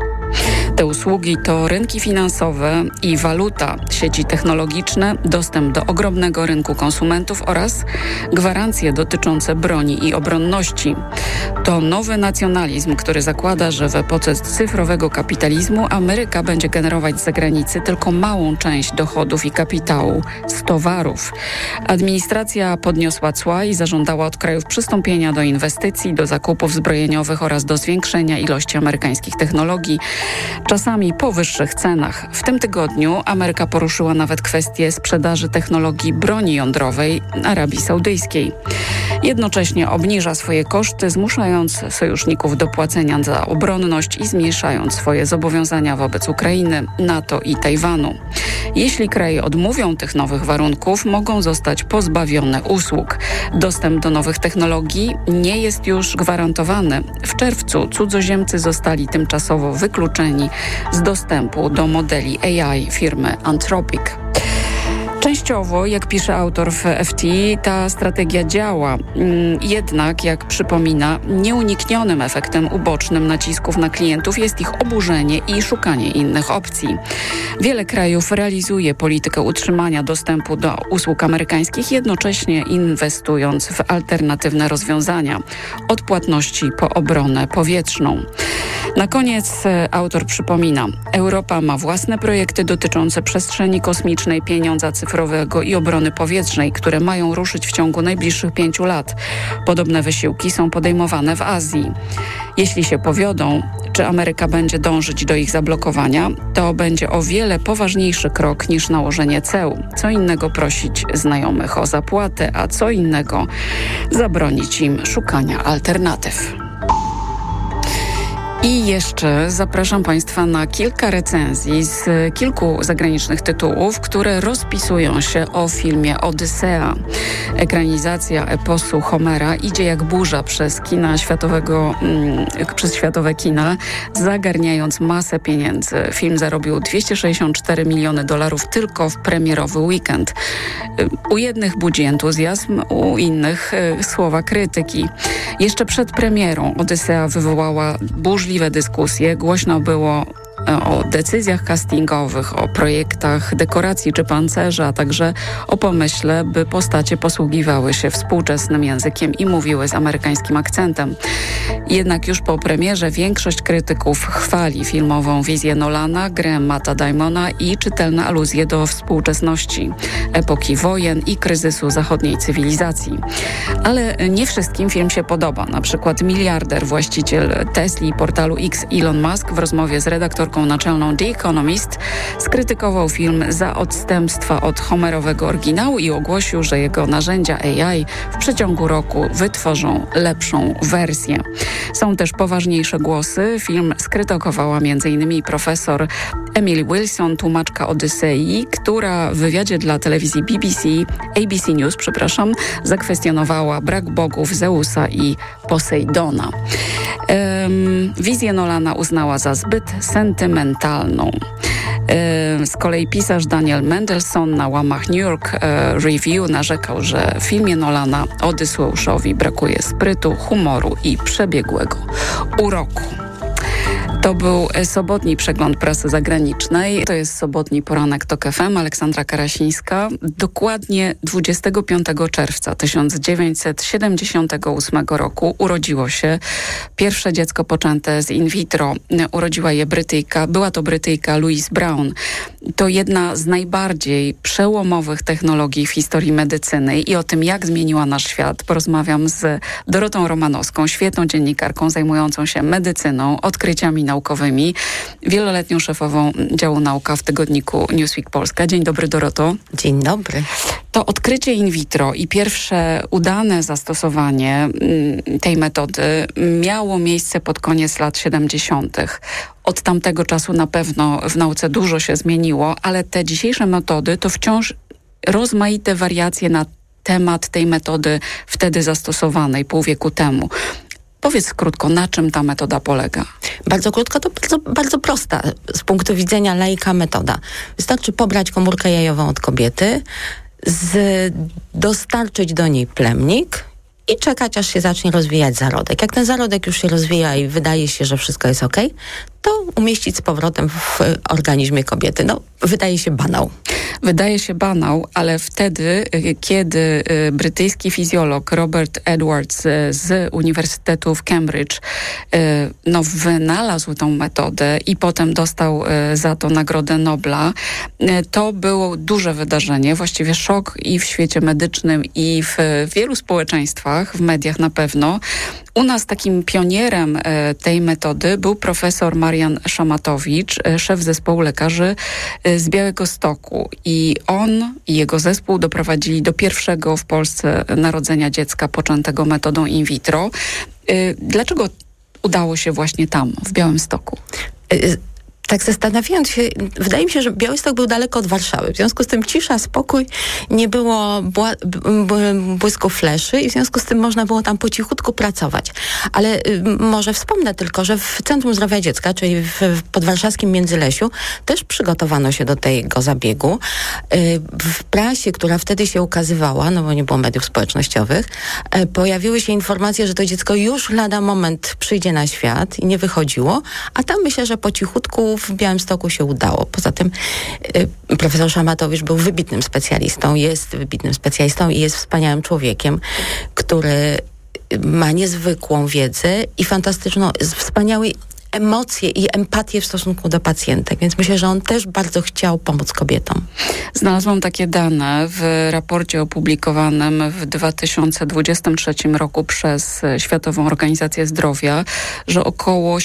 Te usługi to rynki finansowe i waluta, sieci technologiczne, dostęp do ogromnego rynku konsumentów oraz gwarancje dotyczące broni i obronności. To nowy nacjonalizm, który zakłada, że w epoce cyfrowego kapitalizmu Ameryka będzie generować z zagranicy tylko małą część dochodów i kapitału z towarów. Administracja podniosła cła i zażądała od krajów przystąpienia do inwestycji, do zakupów zbrojeniowych oraz do zwiększenia ilości amerykańskich technologii, czasami po wyższych cenach. W tym tygodniu Ameryka poruszyła nawet kwestię sprzedaży technologii broni jądrowej Arabii Saudyjskiej. Jednocześnie obniża swoje koszty, zmuszając sojuszników do płacenia za obronność i zmniejszając swoje zobowiązania wobec Ukrainy, NATO i Tajwanu. Jeśli kraje odmówią tych nowych warunków, mogą zostać pozbawione usług. Dostęp do nowych technologii nie jest już gwarantowany. W czerwcu cudzoziemcy zostali tymczasowo wykluczeni z dostępu do modeli AI firmy Anthropic. Częściowo, jak pisze autor w FT, ta strategia działa. Jednak, jak przypomina, nieuniknionym efektem ubocznym nacisków na klientów jest ich oburzenie i szukanie innych opcji. Wiele krajów realizuje politykę utrzymania dostępu do usług amerykańskich, jednocześnie inwestując w alternatywne rozwiązania, od płatności po obronę powietrzną. Na koniec autor przypomina, Europa ma własne projekty dotyczące przestrzeni kosmicznej, pieniądza cyfrowego i obrony powietrznej, które mają ruszyć w ciągu najbliższych 5 lat. Podobne wysiłki są podejmowane w Azji. Jeśli się powiodą, czy Ameryka będzie dążyć do ich zablokowania, to będzie o wiele poważniejszy krok niż nałożenie ceł. Co innego prosić znajomych o zapłatę, a co innego zabronić im szukania alternatyw. I jeszcze zapraszam Państwa na kilka recenzji z kilku zagranicznych tytułów, które rozpisują się o filmie Odysea. Ekranizacja eposu Homera idzie jak burza przez światowe kina, zagarniając masę pieniędzy. Film zarobił $264 miliony tylko w premierowy weekend. U jednych budzi entuzjazm, u innych słowa krytyki. Jeszcze przed premierą Odysea wywołała burzliwe dyskusje. Głośno było o decyzjach castingowych, o projektach dekoracji czy pancerza, a także o pomyśle, by postacie posługiwały się współczesnym językiem i mówiły z amerykańskim akcentem. Jednak już po premierze większość krytyków chwali filmową wizję Nolana, grę Matta Damona i czytelne aluzje do współczesności, epoki wojen i kryzysu zachodniej cywilizacji. Ale nie wszystkim film się podoba. Na przykład miliarder, właściciel Tesli i portalu X Elon Musk w rozmowie z redaktorką naczelną The Economist skrytykował film za odstępstwa od homerowego oryginału i ogłosił, że jego narzędzia AI w przeciągu roku wytworzą lepszą wersję. Są też poważniejsze głosy. Film skrytykowała m.in. profesor Emily Wilson, tłumaczka Odysei, która w wywiadzie dla telewizji ABC News, zakwestionowała brak bogów Zeusa i Posejdona. Wizję Nolana uznała za zbyt sentymentalną. Z kolei pisarz Daniel Mendelsohn na łamach New York Review narzekał, że w filmie Nolana Odyseuszowi brakuje sprytu, humoru i przebiegłego uroku. To był sobotni przegląd prasy zagranicznej. To jest sobotni poranek TOK FM. Aleksandra Karasińska. Dokładnie 25 czerwca 1978 roku urodziło się pierwsze dziecko poczęte z in vitro. Urodziła je była to Brytyjka Louise Brown. To jedna z najbardziej przełomowych technologii w historii medycyny i o tym, jak zmieniła nasz świat, porozmawiam z Dorotą Romanowską, świetną dziennikarką zajmującą się medycyną, odkryciami naukowymi, wieloletnią szefową działu nauka w tygodniku Newsweek Polska. Dzień dobry, Doroto. Dzień dobry. To odkrycie in vitro i pierwsze udane zastosowanie tej metody miało miejsce pod koniec lat 70. Od tamtego czasu na pewno w nauce dużo się zmieniło, ale te dzisiejsze metody to wciąż rozmaite wariacje na temat tej metody wtedy zastosowanej pół wieku temu. Powiedz krótko, na czym ta metoda polega? Bardzo krótko, to bardzo prosta z punktu widzenia laika metoda. Wystarczy pobrać komórkę jajową od kobiety, dostarczyć do niej plemnik i czekać, aż się zacznie rozwijać zarodek. Jak ten zarodek już się rozwija i wydaje się, że wszystko jest okej, to umieścić z powrotem w organizmie kobiety. Wydaje się banał. Wydaje się banał, ale wtedy, kiedy brytyjski fizjolog Robert Edwards z Uniwersytetu w Cambridge wynalazł tą metodę i potem dostał za to Nagrodę Nobla, to było duże wydarzenie, właściwie szok i w świecie medycznym, i w wielu społeczeństwach, w mediach na pewno. U nas takim pionierem tej metody był profesor Marian Szamatowicz, szef zespołu lekarzy z Białegostoku. I on i jego zespół doprowadzili do pierwszego w Polsce narodzenia dziecka poczętego metodą in vitro. Dlaczego udało się właśnie tam, w Białymstoku? Tak zastanawiając się, wydaje mi się, że Białystok był daleko od Warszawy. W związku z tym cisza, spokój, nie było błysku fleszy i w związku z tym można było tam po cichutku pracować. Ale może wspomnę tylko, że w Centrum Zdrowia Dziecka, czyli w podwarszawskim Międzylesiu, też przygotowano się do tego zabiegu. W prasie, która wtedy się ukazywała, bo nie było mediów społecznościowych, pojawiły się informacje, że to dziecko już lada moment przyjdzie na świat i nie wychodziło, a tam myślę, że po cichutku w Białymstoku się udało. Poza tym profesor Szamatowicz był wybitnym specjalistą, jest wybitnym specjalistą i jest wspaniałym człowiekiem, który ma niezwykłą wiedzę i fantastyczną, wspaniałe emocje i empatię w stosunku do pacjentek, więc myślę, że on też bardzo chciał pomóc kobietom. Znalazłam takie dane w raporcie opublikowanym w 2023 roku przez Światową Organizację Zdrowia, że około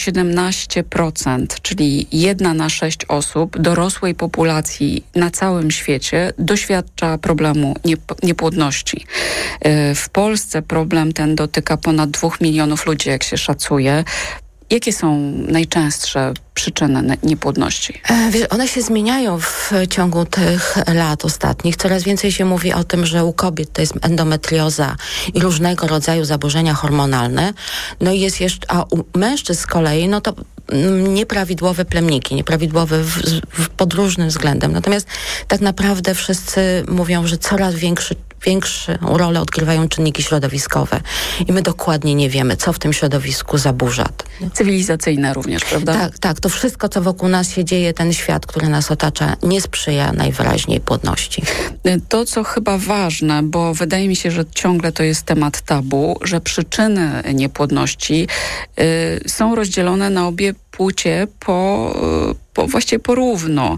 17%, czyli 1 na 6 osób dorosłej populacji na całym świecie doświadcza problemu niepłodności. W Polsce problem ten dotyka ponad 2 milionów ludzi, jak się szacuje. Jakie są najczęstsze przyczyny niepłodności? One się zmieniają w ciągu tych lat ostatnich. Coraz więcej się mówi o tym, że u kobiet to jest endometrioza i różnego rodzaju zaburzenia hormonalne. No i jest jeszcze, a u mężczyzn z kolei, to nieprawidłowe plemniki, nieprawidłowe pod różnym względem. Natomiast tak naprawdę wszyscy mówią, że coraz większy większą rolę odgrywają czynniki środowiskowe. I my dokładnie nie wiemy, co w tym środowisku zaburza. Cywilizacyjne również, prawda? Tak. To wszystko, co wokół nas się dzieje, ten świat, który nas otacza, nie sprzyja najwyraźniej płodności. To, co chyba ważne, bo wydaje mi się, że ciągle to jest temat tabu, że przyczyny niepłodności są rozdzielone na obie płcie właściwie porówno.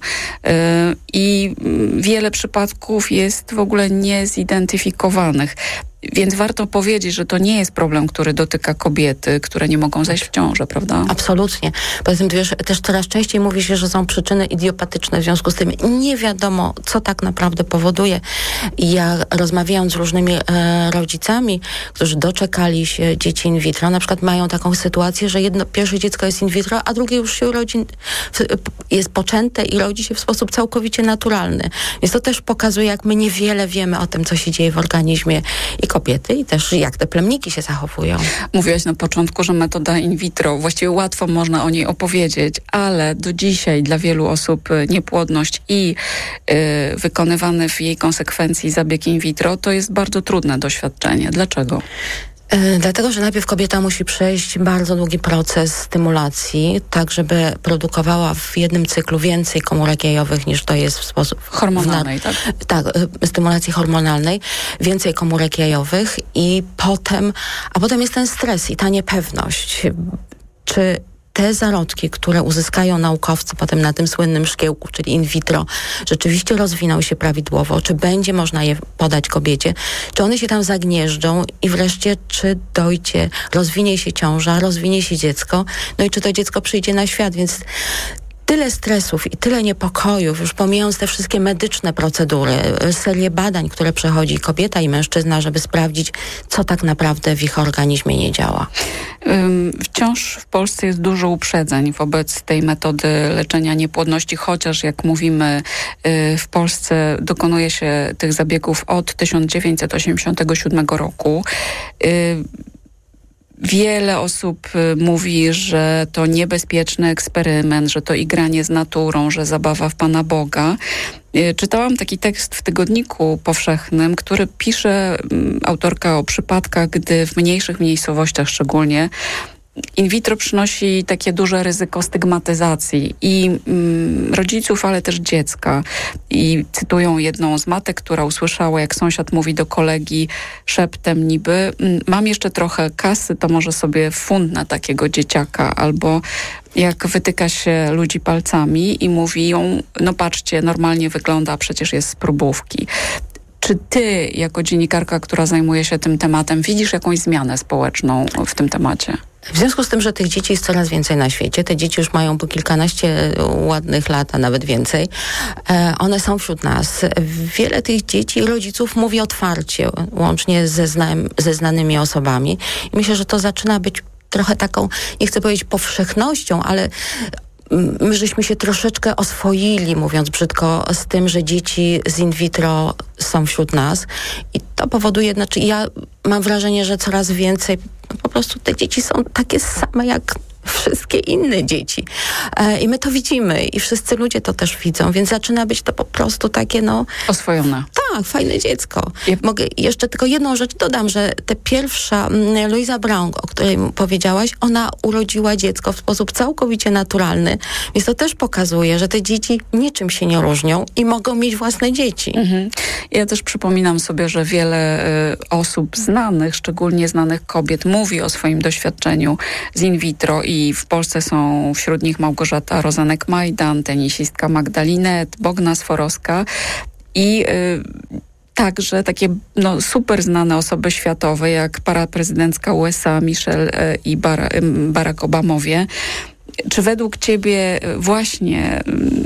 I wiele przypadków jest w ogóle niezidentyfikowanych. Więc warto powiedzieć, że to nie jest problem, który dotyka kobiety, które nie mogą zajść w ciążę, prawda? Absolutnie. Poza tym też coraz częściej mówi się, że są przyczyny idiopatyczne, w związku z tym nie wiadomo, co tak naprawdę powoduje. I ja rozmawiając z różnymi rodzicami, którzy doczekali się dzieci in vitro, na przykład mają taką sytuację, że pierwsze dziecko jest in vitro, a drugie już się jest poczęte i rodzi się w sposób całkowicie naturalny. Więc to też pokazuje, jak my niewiele wiemy o tym, co się dzieje w organizmie i kobiety, i też jak te plemniki się zachowują. Mówiłaś na początku, że metoda in vitro, właściwie łatwo można o niej opowiedzieć, ale do dzisiaj dla wielu osób niepłodność i wykonywany w jej konsekwencji zabieg in vitro to jest bardzo trudne doświadczenie. Dlaczego? Dlatego, że najpierw kobieta musi przejść bardzo długi proces stymulacji, tak żeby produkowała w jednym cyklu więcej komórek jajowych niż to jest w sposób... Hormonalnej, tak? Tak, stymulacji hormonalnej, więcej komórek jajowych i potem jest ten stres i ta niepewność. Czy te zarodki, które uzyskają naukowcy potem na tym słynnym szkiełku, czyli in vitro, rzeczywiście rozwiną się prawidłowo, czy będzie można je podać kobiecie, czy one się tam zagnieżdżą i wreszcie czy dojdzie, rozwinie się ciąża, rozwinie się dziecko, no i czy to dziecko przyjdzie na świat, więc tyle stresów i tyle niepokojów, już pomijając te wszystkie medyczne procedury, serię badań, które przechodzi kobieta i mężczyzna, żeby sprawdzić, co tak naprawdę w ich organizmie nie działa. Wciąż w Polsce jest dużo uprzedzeń wobec tej metody leczenia niepłodności, chociaż jak mówimy, w Polsce dokonuje się tych zabiegów od 1987 roku. Wiele osób mówi, że to niebezpieczny eksperyment, że to igranie z naturą, że zabawa w Pana Boga. Czytałam taki tekst w Tygodniku Powszechnym, który pisze autorka o przypadkach, gdy w mniejszych miejscowościach szczególnie in vitro przynosi takie duże ryzyko stygmatyzacji i rodziców, ale też dziecka. I cytują jedną z matek, która usłyszała, jak sąsiad mówi do kolegi szeptem niby: mam jeszcze trochę kasy, to może sobie fundnę takiego dzieciaka. Albo jak wytyka się ludzi palcami i mówią: no patrzcie, normalnie wygląda, a przecież jest z próbówki. Czy ty, jako dziennikarka, która zajmuje się tym tematem, widzisz jakąś zmianę społeczną w tym temacie? W związku z tym, że tych dzieci jest coraz więcej na świecie, te dzieci już mają po kilkanaście ładnych lat, a nawet więcej, one są wśród nas. Wiele tych dzieci rodziców mówi otwarcie, łącznie ze znanymi osobami. I myślę, że to zaczyna być trochę taką, nie chcę powiedzieć powszechnością, ale my żeśmy się troszeczkę oswoili, mówiąc brzydko, z tym, że dzieci z in vitro są wśród nas i to powoduje, ja mam wrażenie, że coraz więcej po prostu te dzieci są takie same jak wszystkie inne dzieci. I my to widzimy i wszyscy ludzie to też widzą, więc zaczyna być to po prostu takie oswojone. Tak, fajne dziecko. Mogę jeszcze tylko jedną rzecz dodam, że ta pierwsza Louisa Brown, o której powiedziałaś, ona urodziła dziecko w sposób całkowicie naturalny, więc to też pokazuje, że te dzieci niczym się nie różnią i mogą mieć własne dzieci. Mhm. Ja też przypominam sobie, że wiele osób znanych, szczególnie znanych kobiet, mówi o swoim doświadczeniu z in vitro i w Polsce są wśród nich Małgorzata Rozenek-Majdan, tenisistka Magdalinet, Bogna Sforowska i także takie super znane osoby światowe, jak para prezydencka USA Michelle i Barack Obamowie. Czy według ciebie właśnie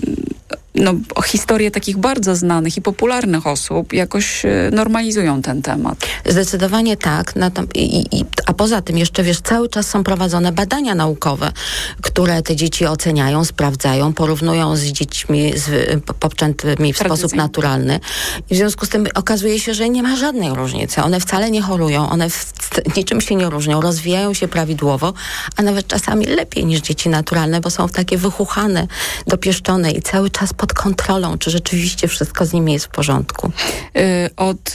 historie takich bardzo znanych i popularnych osób jakoś normalizują ten temat? Zdecydowanie tak. A poza tym jeszcze, cały czas są prowadzone badania naukowe, które te dzieci oceniają, sprawdzają, porównują z dziećmi poczętymi w sposób naturalny. I w związku z tym okazuje się, że nie ma żadnej różnicy. One wcale nie chorują, one niczym się nie różnią, rozwijają się prawidłowo, a nawet czasami lepiej niż dzieci naturalne, bo są takie wychuchane, dopieszczone i cały czas pod pod kontrolą, czy rzeczywiście wszystko z nimi jest w porządku. Od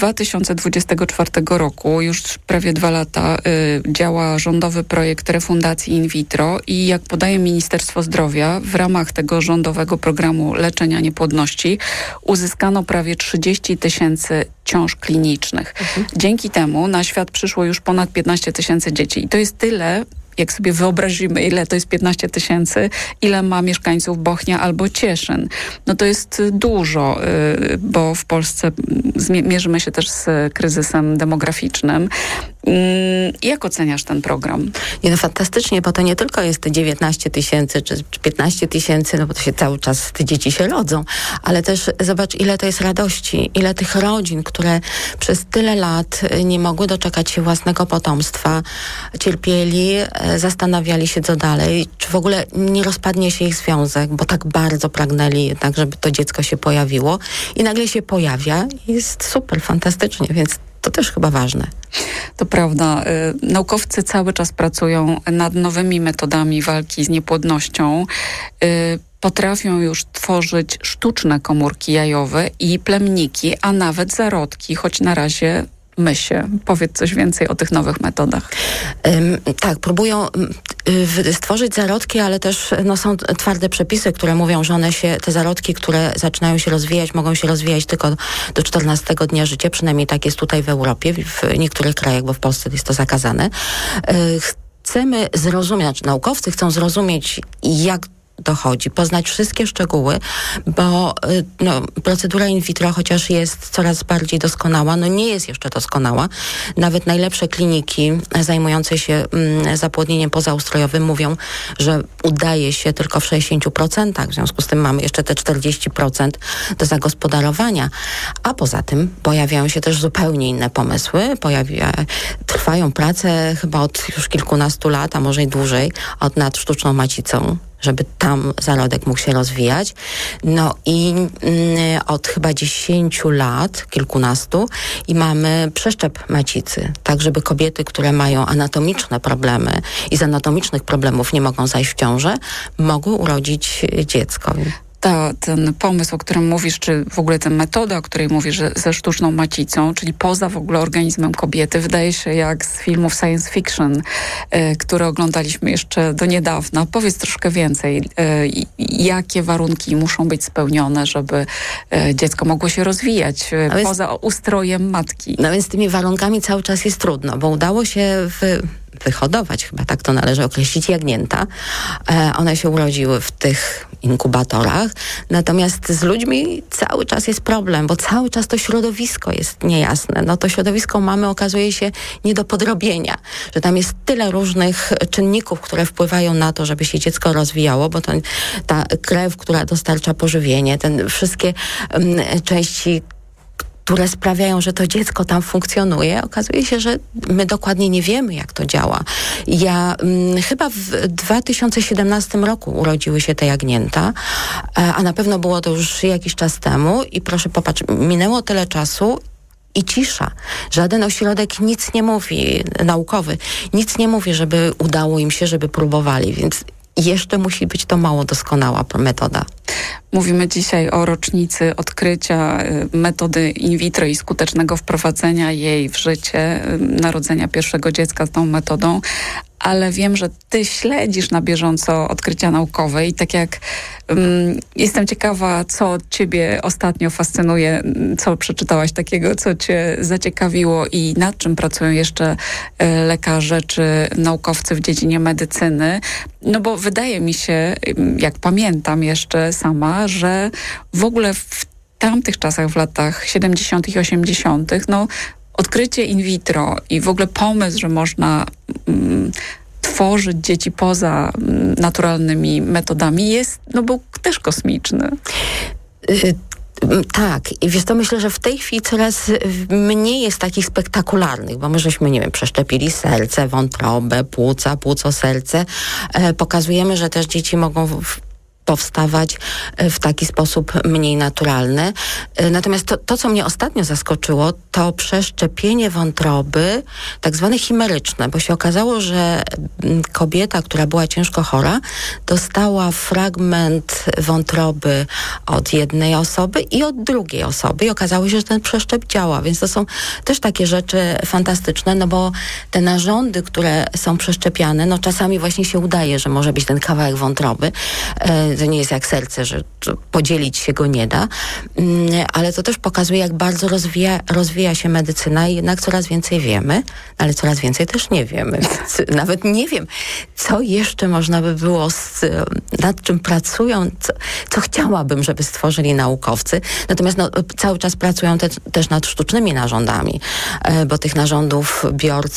2024 roku, już prawie 2 lata, działa rządowy projekt refundacji in vitro i jak podaje Ministerstwo Zdrowia, w ramach tego rządowego programu leczenia niepłodności uzyskano prawie 30 000 ciąż klinicznych. Dzięki temu na świat przyszło już ponad 15 000 dzieci. I to jest tyle, jak sobie wyobrazimy, ile to jest 15 000, ile ma mieszkańców Bochnia albo Cieszyn. No to jest dużo, bo w Polsce mierzymy się też z kryzysem demograficznym. Jak oceniasz ten program? No fantastycznie, bo to nie tylko jest te 19 000 czy 15 000, no bo to się cały czas te dzieci się rodzą, ale też zobacz, ile to jest radości, ile tych rodzin, które przez tyle lat nie mogły doczekać się własnego potomstwa, cierpieli, zastanawiali się co dalej, czy w ogóle nie rozpadnie się ich związek, bo tak bardzo pragnęli jednak, żeby to dziecko się pojawiło i nagle się pojawia i jest super, fantastycznie, więc to też chyba ważne. To prawda. Naukowcy cały czas pracują nad nowymi metodami walki z niepłodnością. Potrafią już tworzyć sztuczne komórki jajowe i plemniki, a nawet zarodki, choć na razie mysie. Powiedz coś więcej o tych nowych metodach. Tak, próbują stworzyć zarodki, ale też są twarde przepisy, które mówią, że te zarodki, które zaczynają się rozwijać, mogą się rozwijać tylko do 14 dnia życia, przynajmniej tak jest tutaj w Europie, w niektórych krajach, bo w Polsce jest to zakazane. Chcemy zrozumieć, naukowcy chcą zrozumieć, jak dochodzi, poznać wszystkie szczegóły, bo procedura in vitro, chociaż jest coraz bardziej doskonała, nie jest jeszcze doskonała. Nawet najlepsze kliniki zajmujące się zapłodnieniem pozaustrojowym mówią, że udaje się tylko w 60%, w związku z tym mamy jeszcze te 40% do zagospodarowania. A poza tym pojawiają się też zupełnie inne pomysły. Trwają prace chyba od już kilkunastu lat, a może i dłużej, nad sztuczną macicą, żeby tam zarodek mógł się rozwijać. I od chyba 10 lat, kilkunastu, i mamy przeszczep macicy, tak żeby kobiety, które mają anatomiczne problemy i z anatomicznych problemów nie mogą zajść w ciążę, mogły urodzić dziecko. Ten pomysł, o którym mówisz, czy w ogóle ta metoda, o której mówisz, że ze sztuczną macicą, czyli poza w ogóle organizmem kobiety, wydaje się jak z filmów science fiction, które oglądaliśmy jeszcze do niedawna. Powiedz troszkę więcej, jakie warunki muszą być spełnione, żeby dziecko mogło się rozwijać poza ustrojem matki. No więc z tymi warunkami cały czas jest trudno, bo udało się wyhodować, chyba tak to należy określić, jagnięta. One się urodziły w tych inkubatorach, natomiast z ludźmi cały czas jest problem, bo cały czas to środowisko jest niejasne. To środowisko mamy, okazuje się, nie do podrobienia, że tam jest tyle różnych czynników, które wpływają na to, żeby się dziecko rozwijało, bo ta krew, która dostarcza pożywienie, wszystkie części, które sprawiają, że to dziecko tam funkcjonuje, okazuje się, że my dokładnie nie wiemy, jak to działa. Chyba w 2017 roku urodziły się te jagnięta, a na pewno było to już jakiś czas temu i proszę popatrz, minęło tyle czasu i cisza. Żaden ośrodek nic nie mówi, naukowy, nic nie mówi, żeby udało im się, żeby próbowali, więc jeszcze musi być to mało doskonała metoda. Mówimy dzisiaj o rocznicy odkrycia metody in vitro i skutecznego wprowadzenia jej w życie, narodzenia pierwszego dziecka z tą metodą, ale wiem, że ty śledzisz na bieżąco odkrycia naukowe i tak jak jestem ciekawa, co ciebie ostatnio fascynuje, co przeczytałaś takiego, co cię zaciekawiło i nad czym pracują jeszcze lekarze czy naukowcy w dziedzinie medycyny. Bo wydaje mi się, jak pamiętam jeszcze sama, że w ogóle w tamtych czasach, w latach 70. i 80., odkrycie in vitro i w ogóle pomysł, że można tworzyć dzieci poza naturalnymi metodami był też kosmiczny. Tak. I wiesz co, myślę, że w tej chwili coraz mniej jest takich spektakularnych, bo my żeśmy, przeszczepili serce, wątrobę, płuco, serce. Pokazujemy, że też dzieci mogą powstawać w taki sposób mniej naturalny. Natomiast to, co mnie ostatnio zaskoczyło, to przeszczepienie wątroby, tak zwane chimeryczne, bo się okazało, że kobieta, która była ciężko chora, dostała fragment wątroby od jednej osoby i od drugiej osoby i okazało się, że ten przeszczep działa, więc to są też takie rzeczy fantastyczne, no bo te narządy, które są przeszczepiane, no czasami właśnie się udaje, że może być ten kawałek wątroby. To nie jest jak serce, że podzielić się go nie da, ale to też pokazuje, jak bardzo rozwija się medycyna i jednak coraz więcej wiemy, ale coraz więcej też nie wiemy. Nawet nie wiem, co jeszcze można by było, nad czym pracują, co chciałabym, żeby stworzyli naukowcy. Natomiast cały czas pracują też nad sztucznymi narządami, bo tych narządów,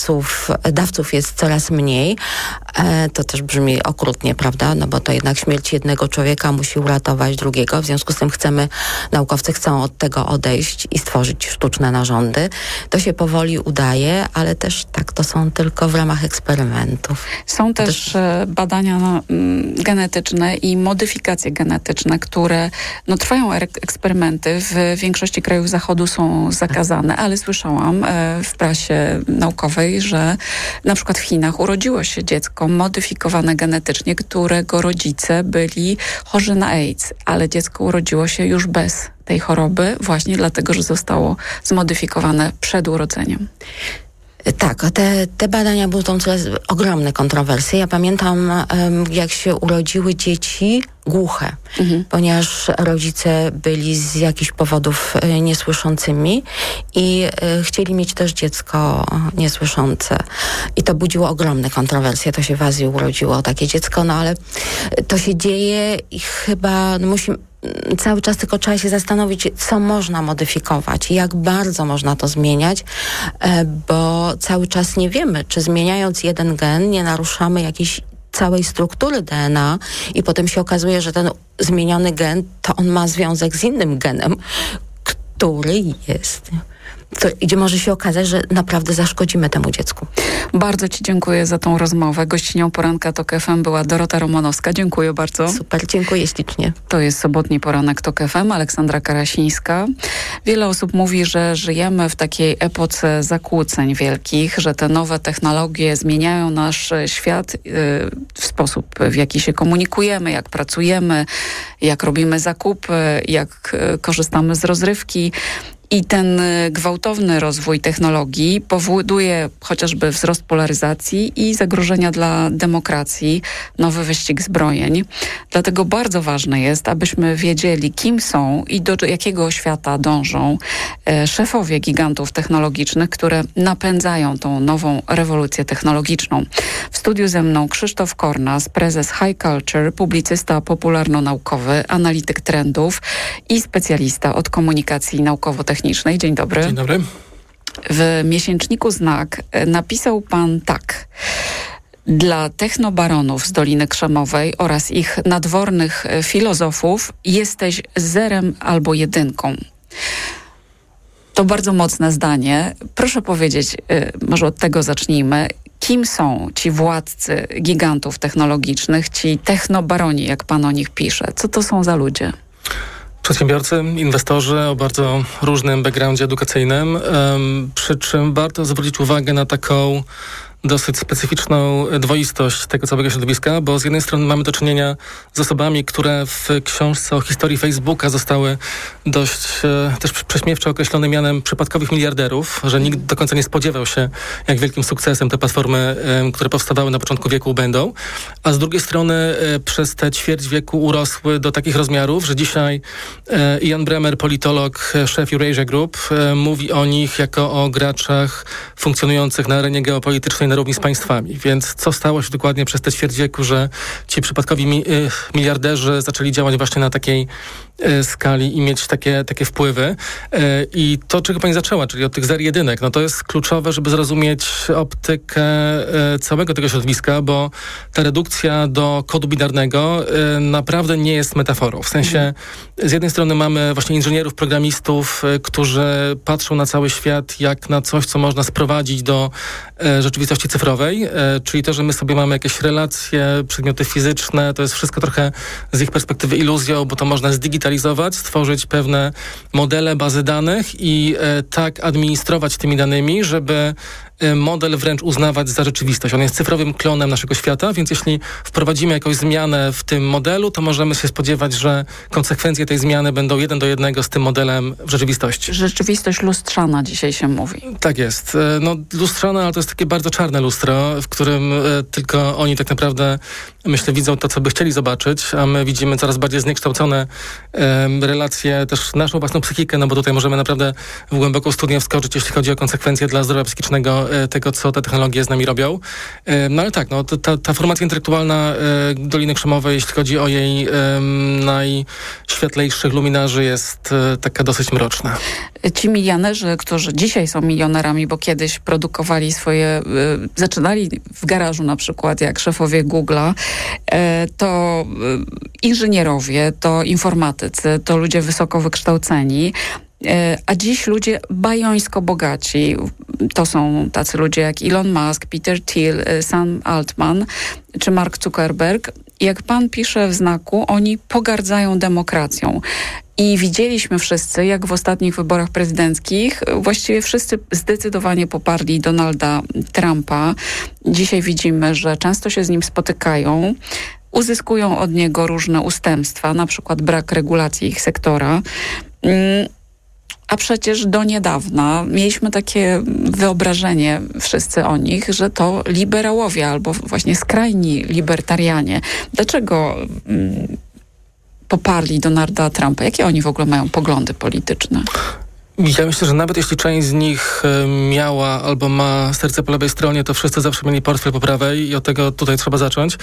dawców jest coraz mniej. To też brzmi okrutnie, prawda? No bo to jednak śmierć jednego człowieka musi uratować drugiego. W związku z tym naukowcy chcą od tego odejść i stworzyć sztuczne narządy. To się powoli udaje, ale też tak, to są tylko w ramach eksperymentów. Są też badania genetyczne i modyfikacje genetyczne, które trwają eksperymenty. W większości krajów Zachodu są zakazane, ale słyszałam w prasie naukowej, że na przykład w Chinach urodziło się dziecko modyfikowane genetycznie, którego rodzice byli chorzy na AIDS, ale dziecko urodziło się już bez tej choroby, właśnie dlatego, że zostało zmodyfikowane przed urodzeniem. Tak, te badania budzą coraz ogromne kontrowersje. Ja pamiętam, jak się urodziły dzieci głuche, ponieważ rodzice byli z jakichś powodów niesłyszącymi i chcieli mieć też dziecko niesłyszące. I to budziło ogromne kontrowersje. To się w Azji urodziło takie dziecko, no ale to się dzieje i chyba cały czas tylko trzeba się zastanowić, co można modyfikować i jak bardzo można to zmieniać, bo cały czas nie wiemy, czy zmieniając jeden gen nie naruszamy jakiejś całej struktury DNA i potem się okazuje, że ten zmieniony gen, to on ma związek z innym genem, który jest... Gdzie może się okazać, że naprawdę zaszkodzimy temu dziecku. Bardzo Ci dziękuję za tą rozmowę. Gościnią Poranka TOK FM była Dorota Romanowska. Dziękuję bardzo. Super, dziękuję ślicznie. To jest sobotni Poranek TOK FM, Aleksandra Karasińska. Wiele osób mówi, że żyjemy w takiej epoce zakłóceń wielkich, że te nowe technologie zmieniają nasz świat w sposób, w jaki się komunikujemy, jak pracujemy, jak robimy zakupy, jak korzystamy z rozrywki. I ten gwałtowny rozwój technologii powoduje chociażby wzrost polaryzacji i zagrożenia dla demokracji, nowy wyścig zbrojeń. Dlatego bardzo ważne jest, abyśmy wiedzieli, kim są i do jakiego świata dążą szefowie gigantów technologicznych, które napędzają tą nową rewolucję technologiczną. W studiu ze mną Krzysztof Kornas, prezes High Culture, publicysta popularno-naukowy, analityk trendów i specjalista od komunikacji naukowo-technicznej. Dzień dobry. Dzień dobry. W miesięczniku Znak napisał pan tak. Dla technobaronów z Doliny Krzemowej oraz ich nadwornych filozofów jesteś zerem albo jedynką. To bardzo mocne zdanie. Proszę powiedzieć, może od tego zacznijmy. Kim są ci władcy gigantów technologicznych, ci technobaroni, jak pan o nich pisze? Co to są za ludzie? Przedsiębiorcy, inwestorzy o bardzo różnym backgroundzie edukacyjnym, przy czym warto zwrócić uwagę na taką dosyć specyficzną dwoistość tego całego środowiska, bo z jednej strony mamy do czynienia z osobami, które w książce o historii Facebooka zostały dość też prześmiewczo określone mianem przypadkowych miliarderów, że nikt do końca nie spodziewał się, jak wielkim sukcesem te platformy, które powstawały na początku wieku, będą. A z drugiej strony przez te ćwierć wieku urosły do takich rozmiarów, że dzisiaj Ian Bremmer, politolog, szef Eurasia Group, mówi o nich jako o graczach funkcjonujących na arenie geopolitycznej na równi z państwami. Więc co stało się dokładnie przez te ćwierć wieku, że ci przypadkowi miliarderzy zaczęli działać właśnie na takiej skali i mieć takie wpływy. I to, czego pani zaczęła, czyli od tych zer jedynek, no to jest kluczowe, żeby zrozumieć optykę całego tego środowiska, bo ta redukcja do kodu binarnego naprawdę nie jest metaforą. W sensie, z jednej strony mamy właśnie inżynierów, programistów, którzy patrzą na cały świat jak na coś, co można sprowadzić do rzeczywistości rzeczywistości cyfrowej, czyli to, że my sobie mamy jakieś relacje, przedmioty fizyczne, to jest wszystko trochę z ich perspektywy iluzją, bo to można zdigitalizować, stworzyć pewne modele, bazy danych i tak administrować tymi danymi, żeby model wręcz uznawać za rzeczywistość. On jest cyfrowym klonem naszego świata, więc jeśli wprowadzimy jakąś zmianę w tym modelu, to możemy się spodziewać, że konsekwencje tej zmiany będą 1 do 1 z tym modelem w rzeczywistości. Rzeczywistość lustrzana dzisiaj się mówi. Tak jest. No, lustrzana, ale to jest takie bardzo czarne lustro, w którym tylko oni tak naprawdę, myślę, widzą to, co by chcieli zobaczyć, a my widzimy coraz bardziej zniekształcone relacje, też naszą własną psychikę, no bo tutaj możemy naprawdę w głęboką studnię wskoczyć, jeśli chodzi o konsekwencje dla zdrowia psychicznego tego, co te technologie z nami robią. No ale tak, no, ta formacja intelektualna Doliny Krzemowej, jeśli chodzi o jej najświetlejszych luminarzy, jest taka dosyć mroczna. Ci milionerzy, którzy dzisiaj są milionerami, bo kiedyś produkowali swoje, zaczynali w garażu na przykład, jak szefowie Google'a, to inżynierowie, to informatycy, to ludzie wysoko wykształceni, a dziś ludzie bajońsko bogaci. To są tacy ludzie jak Elon Musk, Peter Thiel, Sam Altman czy Mark Zuckerberg. Jak pan pisze w Znaku, oni pogardzają demokracją. I widzieliśmy wszyscy, jak w ostatnich wyborach prezydenckich właściwie wszyscy zdecydowanie poparli Donalda Trumpa. Dzisiaj widzimy, że często się z nim spotykają, uzyskują od niego różne ustępstwa, na przykład brak regulacji ich sektora. A przecież do niedawna mieliśmy takie wyobrażenie wszyscy o nich, że to liberałowie albo właśnie skrajni libertarianie. Dlaczego poparli Donalda Trumpa? Jakie oni w ogóle mają poglądy polityczne? Ja myślę, że nawet jeśli część z nich miała albo ma serce po lewej stronie, to wszyscy zawsze mieli portfel po prawej i od tego tutaj trzeba zacząć.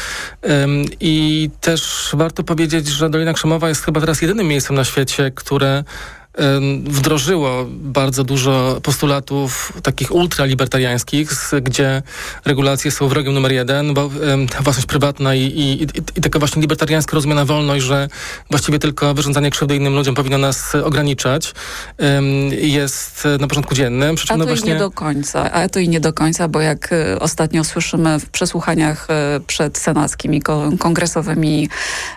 I też warto powiedzieć, że Dolina Krzemowa jest chyba teraz jedynym miejscem na świecie, które wdrożyło bardzo dużo postulatów takich ultralibertariańskich, gdzie regulacje są wrogiem numer 1, bo własność prywatna i taka właśnie libertariańska rozumiana wolność, że właściwie tylko wyrządzanie krzywdy innym ludziom powinno nas ograniczać, jest na porządku dziennym. A to i nie do końca, bo jak ostatnio słyszymy w przesłuchaniach przed senackimi, kongresowymi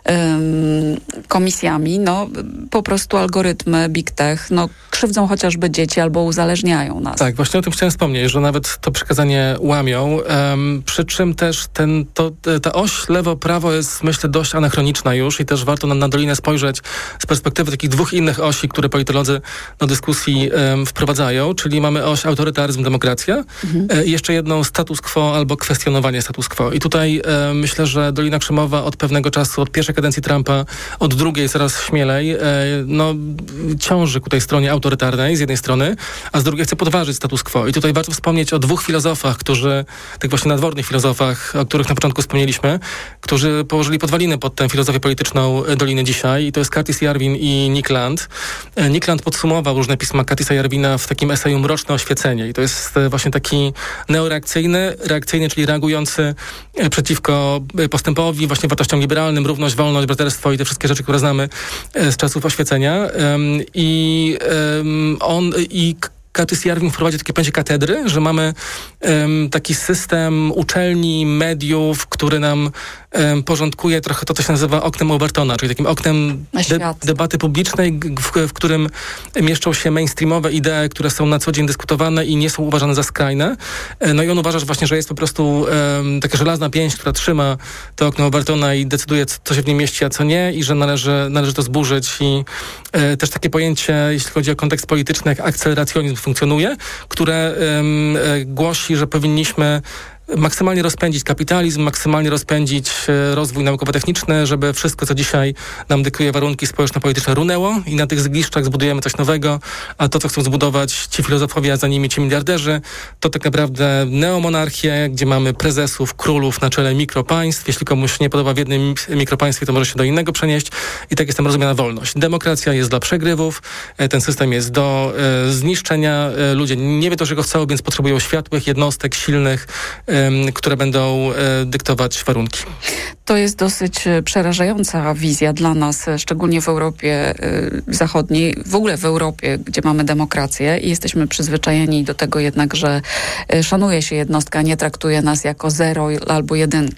komisjami, no po prostu algorytmy Big Tech, no krzywdzą chociażby dzieci albo uzależniają nas. Tak, właśnie o tym chciałem wspomnieć, że nawet to przykazanie łamią, przy czym też ta oś lewo-prawo jest, myślę, dość anachroniczna już i też warto na Dolinę spojrzeć z perspektywy takich dwóch innych osi, które politolodzy do dyskusji wprowadzają, czyli mamy oś autorytaryzm, demokracja i jeszcze jedną status quo albo kwestionowanie status quo. I tutaj myślę, że Dolina Krzemowa od pewnego czasu, od pierwszej kadencji Trumpa, od drugiej coraz śmielej, ciąży ku tej stronie autorytarnej z jednej strony, a z drugiej chce podważyć status quo. I tutaj warto wspomnieć o dwóch filozofach, tych właśnie nadwornych filozofach, o których na początku wspomnieliśmy, którzy położyli podwaliny pod tę filozofię polityczną Doliny dzisiaj. I to jest Curtis Yarvin i Nick Land. Nick Land podsumował różne pisma Curtisa Yarvina w takim eseju Mroczne oświecenie. I to jest właśnie taki neoreakcyjny, czyli reagujący przeciwko postępowi, właśnie wartościom liberalnym, równość, wolność, braterstwo i te wszystkie rzeczy, które znamy z czasów oświecenia. I Curtis Yarvin wprowadził takie pojęcie katedry, że mamy taki system uczelni, mediów, który nam porządkuje trochę to, co się nazywa oknem Overtona, czyli takim oknem debaty publicznej, w którym mieszczą się mainstreamowe idee, które są na co dzień dyskutowane i nie są uważane za skrajne. No i on uważa, że właśnie, że jest po prostu taka żelazna pięść, która trzyma to okno Overtona i decyduje, co się w nim mieści, a co nie, i że należy to zburzyć. I też takie pojęcie, jeśli chodzi o kontekst polityczny, jak akceleracjonizm funkcjonuje, które głosi, że powinniśmy maksymalnie rozpędzić kapitalizm, maksymalnie rozpędzić rozwój naukowo-techniczny, żeby wszystko, co dzisiaj nam dyktuje warunki społeczno-polityczne, runęło i na tych zgliszczach zbudujemy coś nowego, a to, co chcą zbudować ci filozofowie, a za nimi ci miliarderzy, to tak naprawdę neomonarchię, gdzie mamy prezesów, królów na czele mikropaństw. Jeśli komuś nie podoba w jednym mikropaństwie, to może się do innego przenieść i tak jest tam rozumiana wolność. Demokracja jest dla przegrywów, ten system jest do zniszczenia. Ludzie nie wiedzą, czego chcą, więc potrzebują światłych jednostek, silnych, które będą dyktować warunki. To jest dosyć przerażająca wizja dla nas, szczególnie w Europie Zachodniej, w ogóle w Europie, gdzie mamy demokrację i jesteśmy przyzwyczajeni do tego jednak, że szanuje się jednostkę, a nie traktuje nas jako 0 albo 1.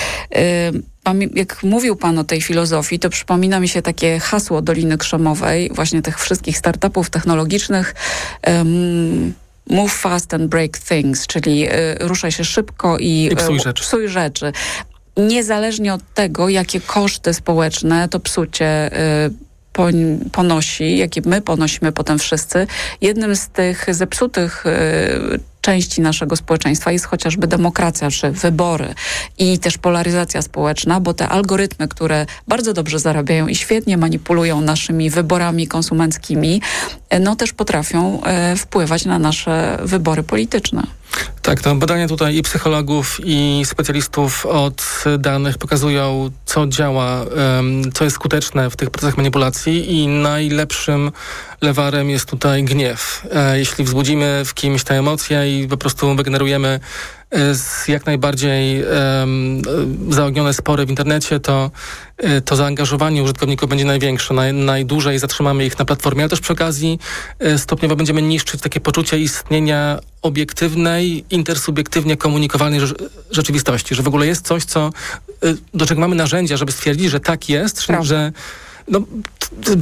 Jak mówił pan o tej filozofii, to przypomina mi się takie hasło Doliny Krzemowej, właśnie tych wszystkich startupów technologicznych, move fast and break things, czyli ruszaj się szybko i psuj rzeczy. Niezależnie od tego, jakie koszty społeczne to psucie ponosi, jakie my ponosimy potem wszyscy. Jednym z tych zepsutych części naszego społeczeństwa jest chociażby demokracja, czy wybory i też polaryzacja społeczna, bo te algorytmy, które bardzo dobrze zarabiają i świetnie manipulują naszymi wyborami konsumenckimi, no też potrafią wpływać na nasze wybory polityczne. Tak, to badania tutaj i psychologów, i specjalistów od danych pokazują, co działa, co jest skuteczne w tych procesach manipulacji i najlepszym lewarem jest tutaj gniew. Jeśli wzbudzimy w kimś te emocje i po prostu wygenerujemy jak najbardziej zaognione spory w internecie, to zaangażowanie użytkowników będzie największe. Najdłużej zatrzymamy ich na platformie, ale też przy okazji stopniowo będziemy niszczyć takie poczucie istnienia obiektywnej, intersubiektywnie komunikowalnej rzeczywistości, że w ogóle jest coś, do czego mamy narzędzia, żeby stwierdzić, że tak jest, że